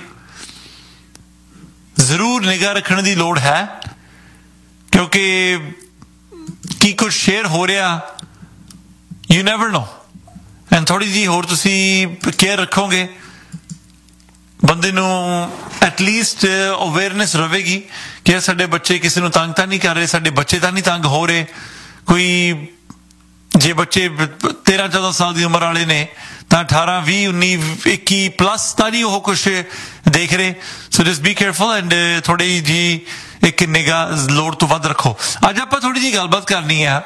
ਜ਼ਰੂਰ ਨਿਗਾਹ ਰੱਖਣ ਦੀ ਲੋੜ ਹੈ, ਕਿਉਂਕਿ ਕੀ ਕੁਝ ਸ਼ੇਅਰ ਹੋ ਰਿਹਾ ਯੂ ਨੈਵਰ ਨੋ। ਐਂਡ ਥੋੜੀ ਜਿਹੀ ਹੋਰ ਤੁਸੀਂ ਕੇਅਰ ਰੱਖੋਗੇ, ਬੰਦੇ ਨੂੰ ਐਟਲੀਸਟ ਅਵੇਅਰਨੈਸ ਰਹੇਗੀ ਕਿ ਸਾਡੇ ਬੱਚੇ ਕਿਸੇ ਨੂੰ ਤੰਗ ਤਾਂ ਨਹੀਂ ਕਰ ਰਹੇ, ਸਾਡੇ ਬੱਚੇ ਤਾਂ ਨਹੀਂ ਤੰਗ ਹੋ ਰਹੇ। ਕੋਈ ਜੇ ਬੱਚੇ 13-14 ਸਾਲ ਦੀ ਉਮਰ ਵਾਲੇ ਨੇ ਤਾਂ 18, 20, 19, 21 ਪਲੱਸ ਤਾਂ ਨਹੀਂ ਉਹ ਕੁਛ ਦੇਖ ਰਹੇ। ਸੋ ਜਸਟ ਬੀ ਕੇਅਰਫੁਲ ਐਂਡ ਥੋੜੀ ਜਿਹੀ ਇੱਕ ਨਿਗਾਹ ਲੋੜ ਤੋਂ ਵੱਧ ਰੱਖੋ। ਅੱਜ ਆਪਾਂ ਥੋੜੀ ਜਿਹੀ ਗੱਲਬਾਤ ਕਰਨੀ ਆ।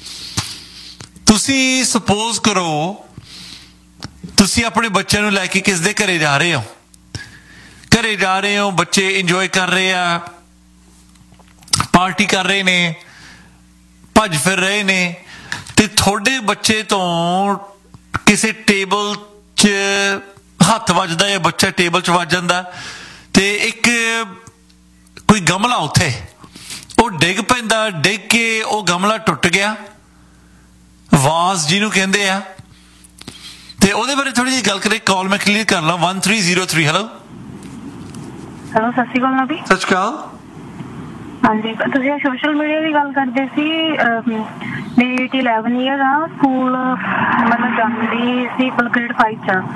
ਤੁਸੀਂ ਸਪੋਜ਼ ਕਰੋ ਤੁਸੀਂ ਆਪਣੇ ਬੱਚਿਆਂ ਨੂੰ ਲੈ ਕੇ ਕਿਸ ਦੇ ਘਰੇ ਜਾ ਰਹੇ ਹੋ, ਬੱਚੇ ਇੰਜੋਏ ਕਰ ਰਹੇ ਆ, ਪਾਰਟੀ ਕਰ ਰਹੇ ਨੇ, ਭੱਜ ਫਿਰ ਰਹੇ ਨੇ, ਤੇ ਤੁਹਾਡੇ ਬੱਚੇ ਤੋਂ ਕਿਸੇ ਟੇਬਲ 'ਚ ਹੱਥ ਵੱਜਦਾ ਜਾਂ ਬੱਚਾ ਟੇਬਲ 'ਚ ਵੱਜ ਜਾਂਦਾ ਤੇ ਇੱਕ ਕੋਈ ਗਮਲਾ ਉੱਥੇ ਉਹ ਡਿੱਗ ਪੈਂਦਾ, ਡਿੱਗ ਕੇ ਉਹ ਗਮਲਾ ਟੁੱਟ ਗਿਆ, ਵਾਜ਼ ਜਿਹਨੂੰ ਕਹਿੰਦੇ ਆ, ਤੇ ਉਹਦੇ ਬਾਰੇ ਥੋੜੀ ਜਿਹੀ ਗੱਲ ਕਰੇ। ਕਾਲ ਮੈਂ ਕਲੀਅਰ ਕਰ ਲਾਂ 1303। ਹੈਲੋ ਸਤਿ ਸ਼੍ਰੀ ਅਕਾਲ ਨਬੀ। ਸਤਿ ਸ਼੍ਰੀ ਅਕਾਲ। ਹਾਂਜੀ, ਤੁਸੀਂ ਸੋਸ਼ਲ ਮੀਡੀਆ ਦੀ ਗੱਲ ਕਰਦੇ ਸੀ। ਮੇਰੀ 11 ਈਅਰ ਆ, ਸਕੂਲ ਮਤਲਬ ਜਾਂਦੀ ਸੀ, grade 5 ਚ।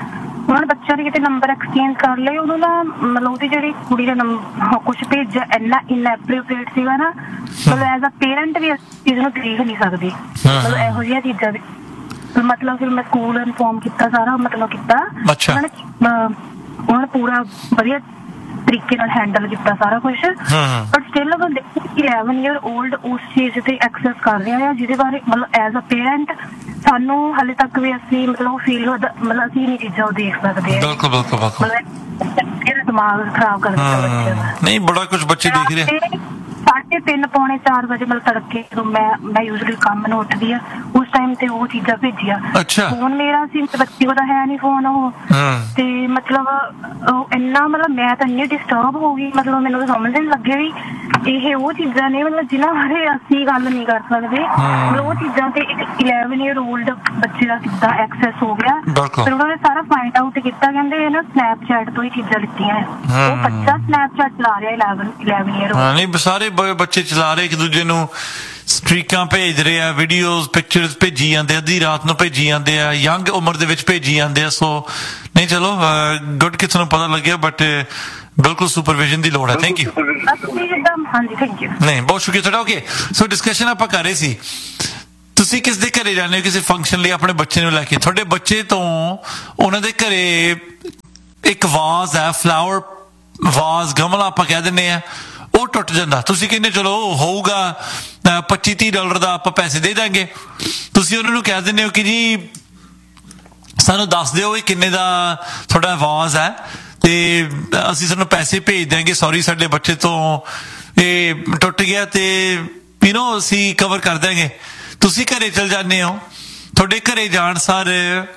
ਹੁਣ ਬੱਚਿਆਂ ਦੇ ਕਿਤੇ ਨੰਬਰ ਐਕਸਚੇਂਜ ਕਰ ਲਏ, ਉਹਨੂੰ ਨਾ ਮਤਲਬ ਉਹਦੀ ਜਿਹੜੀ ਕੁੜੀ ਦਾ ਕੁਛ ਭੇਜਿਆ ਇੰਨਾ ਇਨਐਪਰੋਪ੍ਰੀਏਟ ਸੀਗਾ ਨਾ, ਮਤਲਬ ਐਜ਼ ਅ ਪੇਰੈਂਟ ਵੀ ਇਸ ਚੀਜ਼ ਨੂੰ ਦੇਖ ਨਹੀਂ ਸਕਦੀ, ਮਤਲਬ ਇਹੋ ਜਿਹੀਆਂ ਚੀਜ਼ਾਂ ਦੀ। ਮਤਲਬ ਫਿਰ ਮੈਂ ਸਕੂਲ ਇਨਫੋਰਮ ਕੀਤਾ ਸਾਰਾ, ਮਤਲਬ ਕੀਤਾ ਉਹਨਾਂ ਨੇ ਪੂਰਾ ਵਧੀਆ ਤਰੀਕੇ ਨਾਲ ਹੈਂਡਲ ਕੀਤਾ ਸਾਰਾ ਕੁਛ, ਬਟ ਸਟਿਲ ਅਗਰ ਦੇਖੋ 11 ਈਅਰ 올ਡ ਉਸ ਚੀਜ਼ ਤੇ ਐਕਸੈਸ ਕਰ ਰਿਹਾ ਆ, ਜਿਹਦੇ ਬਾਰੇ ਮਤਲਬ ਐਜ਼ ਅ ਪੇਰੈਂਟ ਸਾਨੂੰ ਹਾਲੇ ਤੱਕ ਵੀ ਅਸੀਂ ਮਤਲਬ ਫੀਲ ਮਤਲਬ ਅਸੀਂ ਨਹੀਂ ਚੀਜ਼ਾਂ ਉਹ ਦੇਖ ਸਕਦੇ। ਬਿਲਕੁਲ ਬਿਲਕੁਲ ਬਿਲਕੁਲ, ਮੇਰਾ ਦਿਮਾਗ ਖਰਾਬ ਕਰ ਦਿੱਤਾ ਬੱਚਿਆਂ ਦਾ। ਨਹੀਂ ਬੜਾ ਕੁਝ ਬੱਚੇ ਦੇਖ ਰਹੇ। 3:30 ਪੌਣੇ 4 ਵਜੇ ਮਤਲਬ ਤੜਕੇ ਜਦੋਂ ਮੈਂ ਯੂਜ਼ਲੀ ਕੰਮ ਨੂੰ ਉੱਠਦੀ ਆ, ਉਸ ਟਾਈਮ ਤੇ ਉਹ ਚੀਜ਼ਾਂ ਭੇਜੀਆਂ। ਫੋਨ ਮੇਰਾ ਸੀ, ਬੱਚੀ ਉਹਦਾ ਹੈ ਨੀ ਫੋਨ ਉਹ, ਤੇ ਮਤਲਬ ਇੰਨਾ ਮਤਲਬ ਮੈਂ ਤਾਂ ਇੰਨੀ ਡਿਸਟਰਬ ਹੋ ਗਈ, ਮਤਲਬ ਮੈਨੂੰ ਤਾਂ ਸਮਝ ਨਹੀਂ ਲੱਗੇ ਵੀ ਇਹ ਉਹ ਚੀਜ਼ਾਂ ਨੇ ਮਤਲਬ ਜਿਨ੍ਹਾਂ ਬਾਰੇ ਅਸੀਂ ਗੱਲ ਨਹੀਂ ਕਰ ਸਕਦੇ। ਮਤਲਬ ਉਹ ਚੀਜ਼ਾਂ ਤੇ ਇੱਕ 11 ਈਅਰ 올ਡ ਬੱਚੇ ਦਾ ਕਿੱਦਾਂ ਐਕਸੈਸ ਹੋ ਗਿਆ। ਫਿਰ ਉਹਨਾਂ ਨੇ ਸਾਰਾ ਫਾਈਂਡ ਆਊਟ ਕੀਤਾ, ਕਹਿੰਦੇ ਇਹ ਨਾ ਸਨੈਪਚੈਟ ਤੋਂ ਹੀ ਚੀਜ਼ਾਂ ਲਿੱਤੀਆਂ। ਉਹ ਬੱਚਾ ਸਨੈਪਚੈਟ ਚਲਾ ਰਿਹਾ 11 ਈਅਰ 올ਡ। ਨਹੀਂ ਸਾਰੇ ਬੱਚੇ ਚਲਾ ਰਹੇ, ਇੱਕ ਦੂਜੇ ਨੂੰ ਸਟ੍ਰੀਕਾਂ ਭੇਜ ਰਹੇ ਆ, ਵੀਡੀਓਜ਼ ਪਿਕਚਰਸ ਭੇਜੀ ਜਾਂਦੇ, ਅੱਧੀ ਰਾਤ ਨੂੰ ਭੇਜੀ ਜਾਂਦੇ ਆ, ਯੰਗ ਉਮਰ ਦੇ ਵਿੱਚ ਭੇਜੀ ਜਾਂਦੇ ਆ। ਸੋ ਨਹੀਂ ਚਲੋ ਗੁੱਡ ਕਿ ਤੁਹਾਨੂੰ ਪਤਾ ਲੱਗਿਆ, ਬਟ ਬਿਲਕੁਲ ਸੁਪਰਵਿਜ਼ਨ ਦੀ ਲੋੜ ਹੈ। Thank you. ਹਾਂਜੀ ਥੈਂਕ ਯੂ। ਨਹੀਂ ਬਹੁਤ ਸ਼ੁਕਰੀਆ ਤੁਹਾਡਾ। ਓਕੇ ਸੋ ਡਿਸਕਸ਼ਨ ਆਪਾਂ ਕਰ ਰਹੇ ਸੀ, ਤੁਸੀਂ ਕਿਸ ਦੇ ਘਰੇ ਜਾਂਦੇ ਹੋ ਕਿਸੇ ਫੰਕਸ਼ਨ ਲਈ ਆਪਣੇ ਬੱਚੇ ਨੂੰ ਲੈ ਕੇ, ਤੁਹਾਡੇ ਬੱਚੇ ਤੋਂ ਉਹਨਾਂ ਦੇ ਘਰੇ ਇੱਕ ਵਾਜ਼ ਹੈ, ਫਲਾਵਰ ਵਾਜ਼, ਗਮਲਾ ਆਪਾਂ ਕਹਿ ਦਿੰਦੇ ਆ, ਉਹ ਟੁੱਟ ਜਾਂਦਾ। ਤੁਸੀਂ ਕਹਿੰਦੇ ਚਲੋ ਹੋਊਗਾ $25-30 ਦਾ, ਆਪਾਂ ਪੈਸੇ ਦੇ ਦਾਂਗੇ। ਤੁਸੀਂ ਉਹਨਾਂ ਨੂੰ ਕਹਿ ਦਿੰਦੇ ਹੋ ਕਿ ਜੀ ਸਾਨੂੰ ਦੱਸ ਦਿਓ ਇਹ ਕਿੰਨੇ ਦਾ ਤੁਹਾਡਾ ਆਵਾਜ਼ ਹੈ ਤੇ ਅਸੀਂ ਤੁਹਾਨੂੰ ਪੈਸੇ ਭੇਜ ਦਿਆਂਗੇ, ਸੌਰੀ ਸਾਡੇ ਬੱਚੇ ਤੋਂ ਇਹ ਟੁੱਟ ਗਿਆ ਤੇ ਅਸੀਂ ਕਵਰ ਕਰ ਦਿਆਂਗੇ। ਤੁਸੀਂ ਘਰੇ ਚਲ ਜਾਂਦੇ ਹੋ, ਤੁਹਾਡੇ ਘਰੇ ਜਾਣ ਸਾਰ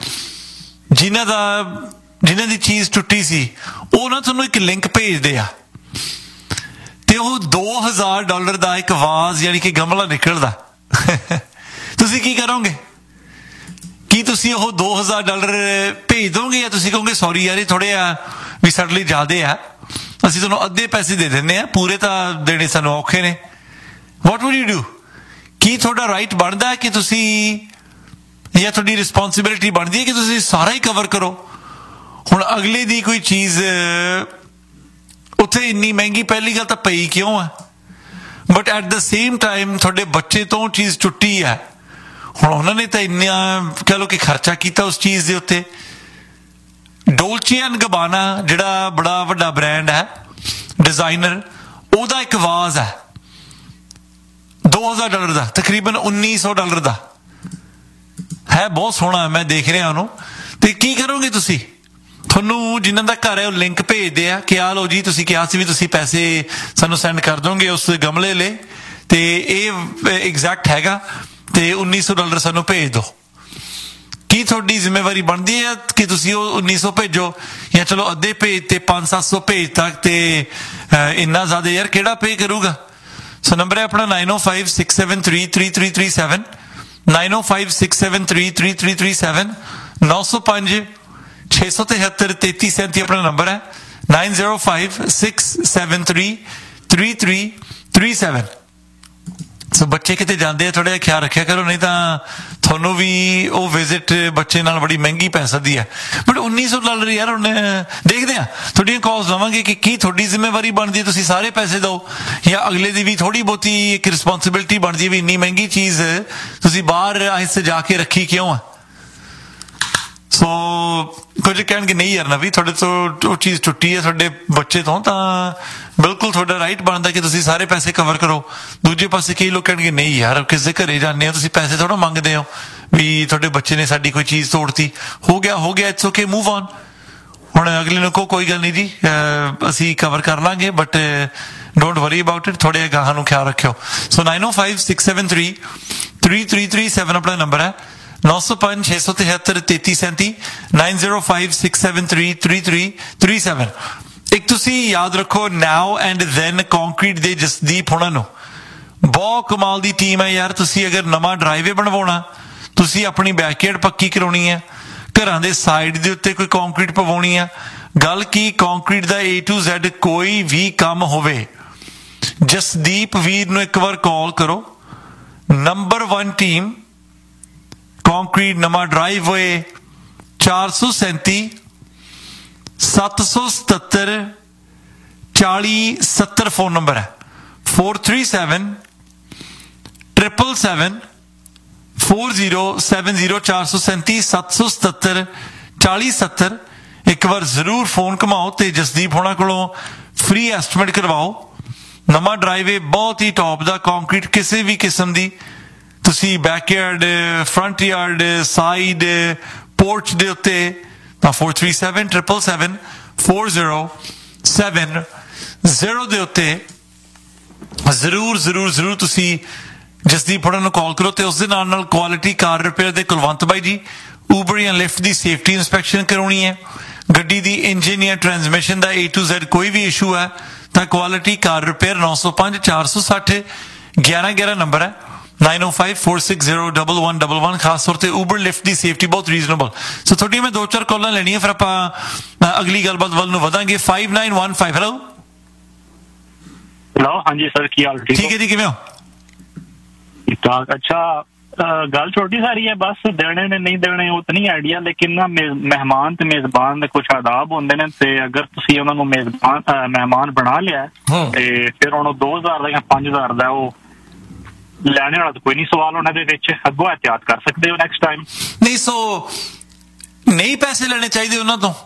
ਜਿਨ੍ਹਾਂ ਦੀ ਚੀਜ਼ ਟੁੱਟੀ ਸੀ ਉਹ ਨਾ ਤੁਹਾਨੂੰ ਇੱਕ ਲਿੰਕ ਭੇਜਦੇ ਆ, ਤੇ ਉਹ $2000 ਦਾ ਇੱਕ ਵਾਜ਼ ਯਾਨੀ ਕਿ ਗਮਲਾ ਨਿਕਲਦਾ। ਤੁਸੀਂ ਕੀ ਕਰੋਗੇ? ਕੀ ਤੁਸੀਂ ਉਹ $2000 ਭੇਜ ਦੋਗੇ ਜਾਂ ਤੁਸੀਂ ਕਹੋਗੇ ਸੌਰੀ ਯਾਰ ਇਹ ਥੋੜੇ ਆ ਵੀ ਸਾਡੇ ਲਈ ਜ਼ਿਆਦੇ ਆ, ਅਸੀਂ ਤੁਹਾਨੂੰ ਅੱਧੇ ਪੈਸੇ ਦੇ ਦਿੰਦੇ ਆ, ਪੂਰੇ ਤਾਂ ਦੇਣੇ ਸਾਨੂੰ ਔਖੇ ਨੇ। ਵਾਟ ਵੁੱਡ ਯੂ ਡੂ? ਕੀ ਤੁਹਾਡਾ ਰਾਈਟ ਬਣਦਾ ਕਿ ਤੁਸੀਂ, ਜਾਂ ਤੁਹਾਡੀ ਰਿਸਪੌਂਸਿਬਿਲਿਟੀ ਬਣਦੀ ਹੈ ਕਿ ਤੁਸੀਂ ਸਾਰਾ ਹੀ ਕਵਰ ਕਰੋ? ਹੁਣ ਅਗਲੇ ਦੀ ਕੋਈ ਚੀਜ਼ ਉੱਥੇ ਇੰਨੀ ਮਹਿੰਗੀ ਪਹਿਲੀ ਗੱਲ ਤਾਂ ਪਈ ਕਿਉਂ ਆ, but at the same time ਤੁਹਾਡੇ ਬੱਚੇ ਤੋਂ ਚੀਜ਼ ਟੁੱਟੀ ਹੈ, ਹੁਣ ਉਹਨਾਂ ਨੇ ਤਾਂ ਇੰਨਾ ਕਹਿ ਲਓ ਕਿ ਖਰਚਾ ਕੀਤਾ ਉਸ ਚੀਜ਼ ਦੇ ਉੱਤੇ। ਡੋਲਚੇ ਐਂਡ ਗਬਾਨਾ ਜਿਹੜਾ ਬੜਾ ਵੱਡਾ ਬ੍ਰਾਂਡ ਹੈ, ਡਿਜ਼ਾਈਨਰ, ਉਹਦਾ ਇੱਕ ਵਾਜ਼ ਹੈ $2000 ਦਾ, ਤਕਰੀਬਨ $1900 ਦਾ ਹੈ, ਬਹੁਤ ਸੋਹਣਾ ਹੈ, ਮੈਂ ਦੇਖ ਰਿਹਾ ਉਹਨੂੰ। ਤੇ ਕੀ ਕਰੋਗੇ ਤੁਸੀਂ? ਤੁਹਾਨੂੰ ਜਿਨ੍ਹਾਂ ਦਾ ਘਰ ਹੈ ਉਹ ਲਿੰਕ ਭੇਜਦੇ ਆ ਕਿ ਆ ਲਓ ਜੀ, ਤੁਸੀਂ ਕਿਹਾ ਸੀ ਵੀ ਤੁਸੀਂ ਪੈਸੇ ਸਾਨੂੰ ਸੈਂਡ ਕਰ ਦੋਗੇ ਉਸ ਗਮਲੇ ਲਈ, ਤੇ ਇਹ ਐਗਜ਼ੈਕਟ ਹੈਗਾ ਤੇ $1900 ਸਾਨੂੰ ਭੇਜ ਦਿਓ। ਕੀ ਤੁਹਾਡੀ ਜ਼ਿੰਮੇਵਾਰੀ ਬਣਦੀ ਹੈ ਕਿ ਤੁਸੀਂ ਉਹ 1900 ਭੇਜੋ, ਜਾਂ ਚਲੋ ਅੱਧੇ ਭੇਜ ਤੇ 500-700 ਭੇਜ ਤੱਕ, ਤੇ ਇੰਨਾ ਜ਼ਿਆਦਾ ਯਾਰ ਕਿਹੜਾ ਪੇ ਕਰੂਗਾ? ਸੋ ਨੰਬਰ ਹੈ ਆਪਣਾ 9056733337, 9056733337, 905-673-3337 ਆਪਣਾ ਨੰਬਰ ਹੈ, 9056733337। ਸੋ ਬੱਚੇ ਕਿਤੇ ਜਾਂਦੇ ਆ, ਥੋੜਾ ਜਿਹਾ ਖਿਆਲ ਰੱਖਿਆ ਕਰੋ, ਨਹੀਂ ਤਾਂ ਤੁਹਾਨੂੰ ਵੀ ਉਹ ਵਿਜ਼ਿਟ ਬੱਚੇ ਨਾਲ ਬੜੀ ਮਹਿੰਗੀ ਪੈ ਸਕਦੀ ਹੈ। ਬਟ $1900 ਯਾਰ, ਹੁਣ ਦੇਖਦੇ ਆ, ਤੁਹਾਡੀਆਂ ਕਾਲਸ ਲਵਾਂਗੇ ਕਿ ਕੀ ਤੁਹਾਡੀ ਜ਼ਿੰਮੇਵਾਰੀ ਬਣਦੀ ਹੈ ਤੁਸੀਂ ਸਾਰੇ ਪੈਸੇ ਦਿਓ, ਜਾਂ ਅਗਲੇ ਦੀ ਵੀ ਥੋੜੀ ਬਹੁਤੀ ਇੱਕ ਰਿਸਪੌਂਸਿਬਿਲਿਟੀ ਬਣਦੀ ਹੈ ਵੀ ਇੰਨੀ ਮਹਿੰਗੀ ਚੀਜ਼ ਤੁਸੀਂ ਬਾਹਰ ਆਹਿਸਤੇ ਜਾ ਕੇ ਰੱਖੀ ਕਿਉਂ ਆ? ਸੋ ਕੁਝ ਕਹਿਣਗੇ ਨਹੀਂ ਯਾਰ ਨਾ ਵੀ ਤੁਹਾਡੇ ਤੋਂ ਉਹ ਚੀਜ਼ ਟੁੱਟੀ ਹੈ ਤੁਹਾਡੇ ਬੱਚੇ ਤੋਂ, ਤਾਂ ਬਿਲਕੁਲ ਤੁਹਾਡਾ ਰਾਈਟ ਬਣਦਾ ਕਿ ਤੁਸੀਂ ਸਾਰੇ ਪੈਸੇ ਕਵਰ ਕਰੋ। ਦੂਜੇ ਪਾਸੇ ਕਈ ਲੋਕ ਕਹਿਣਗੇ ਨਹੀਂ ਯਾਰ, ਕਿਸੇ ਦੇ ਘਰੇ ਜਾਂਦੇ ਹੋ ਤੁਸੀਂ ਪੈਸੇ ਥੋੜਾ ਮੰਗਦੇ ਹੋ ਵੀ ਤੁਹਾਡੇ ਬੱਚੇ ਨੇ ਸਾਡੀ ਕੋਈ ਚੀਜ਼ ਤੋੜਤੀ, ਹੋ ਗਿਆ ਇਟਸ ਓਕੇ, ਮੂਵ ਔਨ। ਹੁਣ ਅਗਲੇ ਨੂੰ ਕਹੋ ਕੋਈ ਗੱਲ ਨਹੀਂ ਜੀ ਅਸੀਂ ਕਵਰ ਕਰ ਲਾਂਗੇ, but don't worry about it, ਥੋੜੇ ਗਾਹਾਂ ਨੂੰ ਖਿਆਲ ਰੱਖਿਓ। ਸੋ 9056733337 ਆਪਣਾ ਨੰਬਰ ਹੈ, 905-673-3337, 9056733337। ਇੱਕ ਤੁਸੀਂ ਯਾਦ ਰੱਖੋ, ਨਾਓ ਐਂਡ ਦੈਨ ਕੰਕਰੀਟ ਦੇ ਜਸਦੀਪ ਹੋਣਾ ਨੂੰ ਬਹੁਤ ਕਮਾਲ ਦੀ ਟੀਮ ਹੈ ਯਾਰ। ਤੁਸੀਂ ਅਗਰ ਨਵਾਂ ਡਰਾਈਵੇ ਬਣਵਾਉਣਾ, ਤੁਸੀਂ ਆਪਣੀ ਬੈਕਯਾਰਡ ਪੱਕੀ ਕਰਾਉਣੀ ਹੈ, ਘਰਾਂ ਦੇ ਸਾਈਡ ਦੇ ਉੱਤੇ ਕੋਈ ਕੰਕਰੀਟ ਪਵਾਉਣੀ ਆ, ਗੱਲ ਕੀ concrete the A to Z ਕੋਈ ਵੀ ਕੰਮ ਹੋਵੇ, ਜਸਦੀਪ ਵੀਰ ਨੂੰ ਇੱਕ ਵਾਰ ਕਾਲ ਕਰੋ। ਨੰਬਰ 1 ਟੀਮ, ਕੰਕਰੀਟ, ਨਵਾਂ ਡਰਾਈਵਵੇ, 437 777 4070 फोन नंबर है। 437 777 4070 437 777 4070। एक बार जरूर फोन घुमाओ ते जसदीप होना कोलों फ्री एस्टिमेट करवाओ। नवा ड्राइवे बहुत ही टॉप दा, कंक्रीट किसी भी किस्म दी तुसी backyard, front yard, side, porch दे उत्ते तां 437 777 4070 दे उत्ते जरूर जरूर जरूर तुसी जसदीप होना नूं कॉल करो। ते उस दे नाल क्वालिटी कार रिपेयर दे कुलवंत भाई जी ऊबर या लिफ्ट दी सेफ्टी इंस्पैक्शन करवानी है, गड्डी दी इंजन या ट्रांसमिशन दा A to Z कोई भी इशू है तो क्वालिटी कार रिपेयर 905 460 1111 नंबर है 9054601111। खास तौर पर ऊबर लिफ्ट की सेफ्टी बहुत रीजनेबल। सो थोड़ी मैं 2-4 कॉलां लेनी है, फिर आप अगली गलबात वाल नूं वधांगे। 5915 हेलो हेलो, हाँ जी सर, की हाल? ठीक है जी, किवें हो? ठीक ठाक। अच्छा, गल छोटी सारी है, बस देने ने नहीं देने वो तो नहीं आइडिया, लेकिन ना मेहमान ते मेजबान दे कुछ आदाब होंदे ने ते अगर तुसी उन्हां नूं मेहमान बना लिया ते फिर उन्होंने 2000 दा या 5000 दा वो लैने वाला तो कोई नहीं सवाल होना दे विच, अग्गों एहतियात कर सकते हो नेक्स्ट टाइम। नहीं सो नहीं पैसे लेने चाहिए उन्हां तो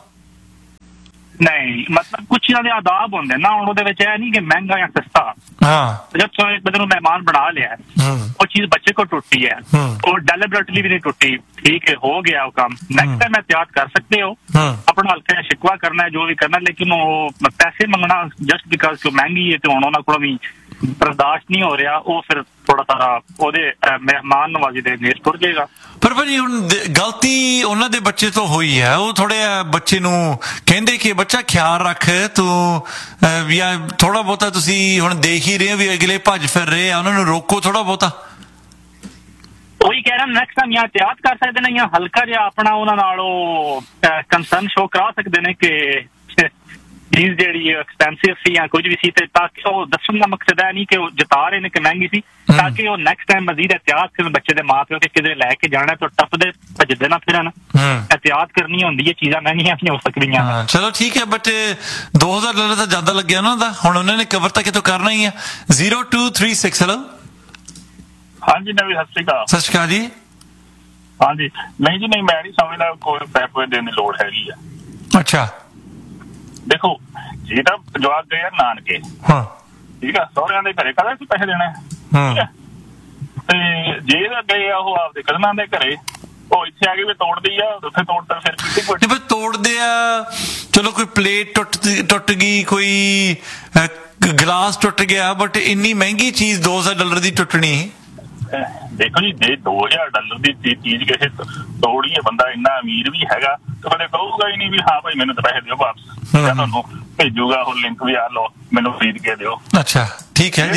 नहीं, मतलब कुछ इन्हां दे आदाब होंदे ना, हुण ओहदे विच ऐ नहीं कि महंगा या सस्ता। हाँ, जब तुसीं एक बंदे नूं मेहमान बना लिया है, वो चीज बच्चे को टूटी है, और डेलिबरेटली भी नहीं टूटी, ठीक है, हो गया वो काम, नेक्स्ट टाइम एहतियात कर सकते हो, अपना हल्का शिकवा करना है जो भी करना है, लेकिन वो पैसे मंगना जस्ट बिकॉज कि महंगी है तो हुण उन्हां कोल भी बर्दाश्त नहीं हो रहा, वो फिर थोड़ा सारा ओहदे मेहमान नवाजी दे नेस तुर जाएगा। पर भाजी हुण गलती उन्हां दे बच्चे तो होई है, वो थोड़े बच्चे नूं कहंदे कि बच्चा ख्याल रख तू, या थोड़ा बहुता तुसी हुण देख ही रहे हो भी अगले भज फिर रहे आ, उन्हां नूं रोको थोड़ा बहुता। वही कह रहा नेक्स्ट टाइम या एहतियात कर सकते हैं या हल्का जिहा अपना उन्हां नाल कंसर्न शो करा सकते हैं कि चीज जी एक्सपेंसिव सी या कुछ भी सी, ताकि वो दसन का मकसद है नहीं कि वो जता रहे हैं कि महंगी सी, ताकि वो नेक्स्ट टाइम मजीद एहतियात करन बच्चे दे मां प्यो के किधर लैके जाना तो टपदे भजदे ना फिरन, एहतियात करनी होंदी है, चीज़ां महंगियां नहीं हो सकदियां। चलो ठीक है, बट 2000 डॉलर तो ज्यादा लग गया ना दा, हुण उन्होंने कवर तक तो करना ही है। 0236 हेलो, हाँ जी नवी, सत श्री अकाल। सत श्री अकाल जी। हाँ जी, नहीं जी नहीं, मैं नहीं समझदा कोई पैसे देने की लोड़ हैगी है। अच्छा देखो जी, तो जवाब गए नानके, हाँ ठीक है, सौहरिਆਂ ਦੇ ਘਰੇ ਕਦੇ ਅਸੀਂ ਪੈਸੇ ਦੇਣੇ, ਠੀਕ ਹੈ, ਤੇ ਜੇ ਗਏ ਆ ਉਹ ਆਪਦੇ ਕਦਮਾਂ ਦੇ ਘਰੇ, ਉਹ ਇੱਥੇ ਆ ਕੇ ਵੀ ਤੋੜਦੀ ਆ, ਉੱਥੇ ਤੋੜਦਾ ਫਿਰ नहीं पर तोड़ते आ, चलो कोई प्लेट टुट गई, कोई गिलास टुट गया, बट इन्नी महंगी चीज 2000 डॉलर की टुटनी। देखो जी, जे 2000 डॉलर की चीज किसी तोड़ी है, बंदा इन्ना अमीर भी हैगा तो कदे कहूगा ही नहीं भी हाँ भाई मैंने तो पैसे दियो वापस, ਤੁਹਾਨੂੰ ਭੇਜੂਗਾ ਉਹ ਲਿੰਕ ਵੀ ਆ ਲਓ ਮੈਨੂੰ ਖਰੀਦ ਕੇ ਦਿਓ। अच्छा ठीक है,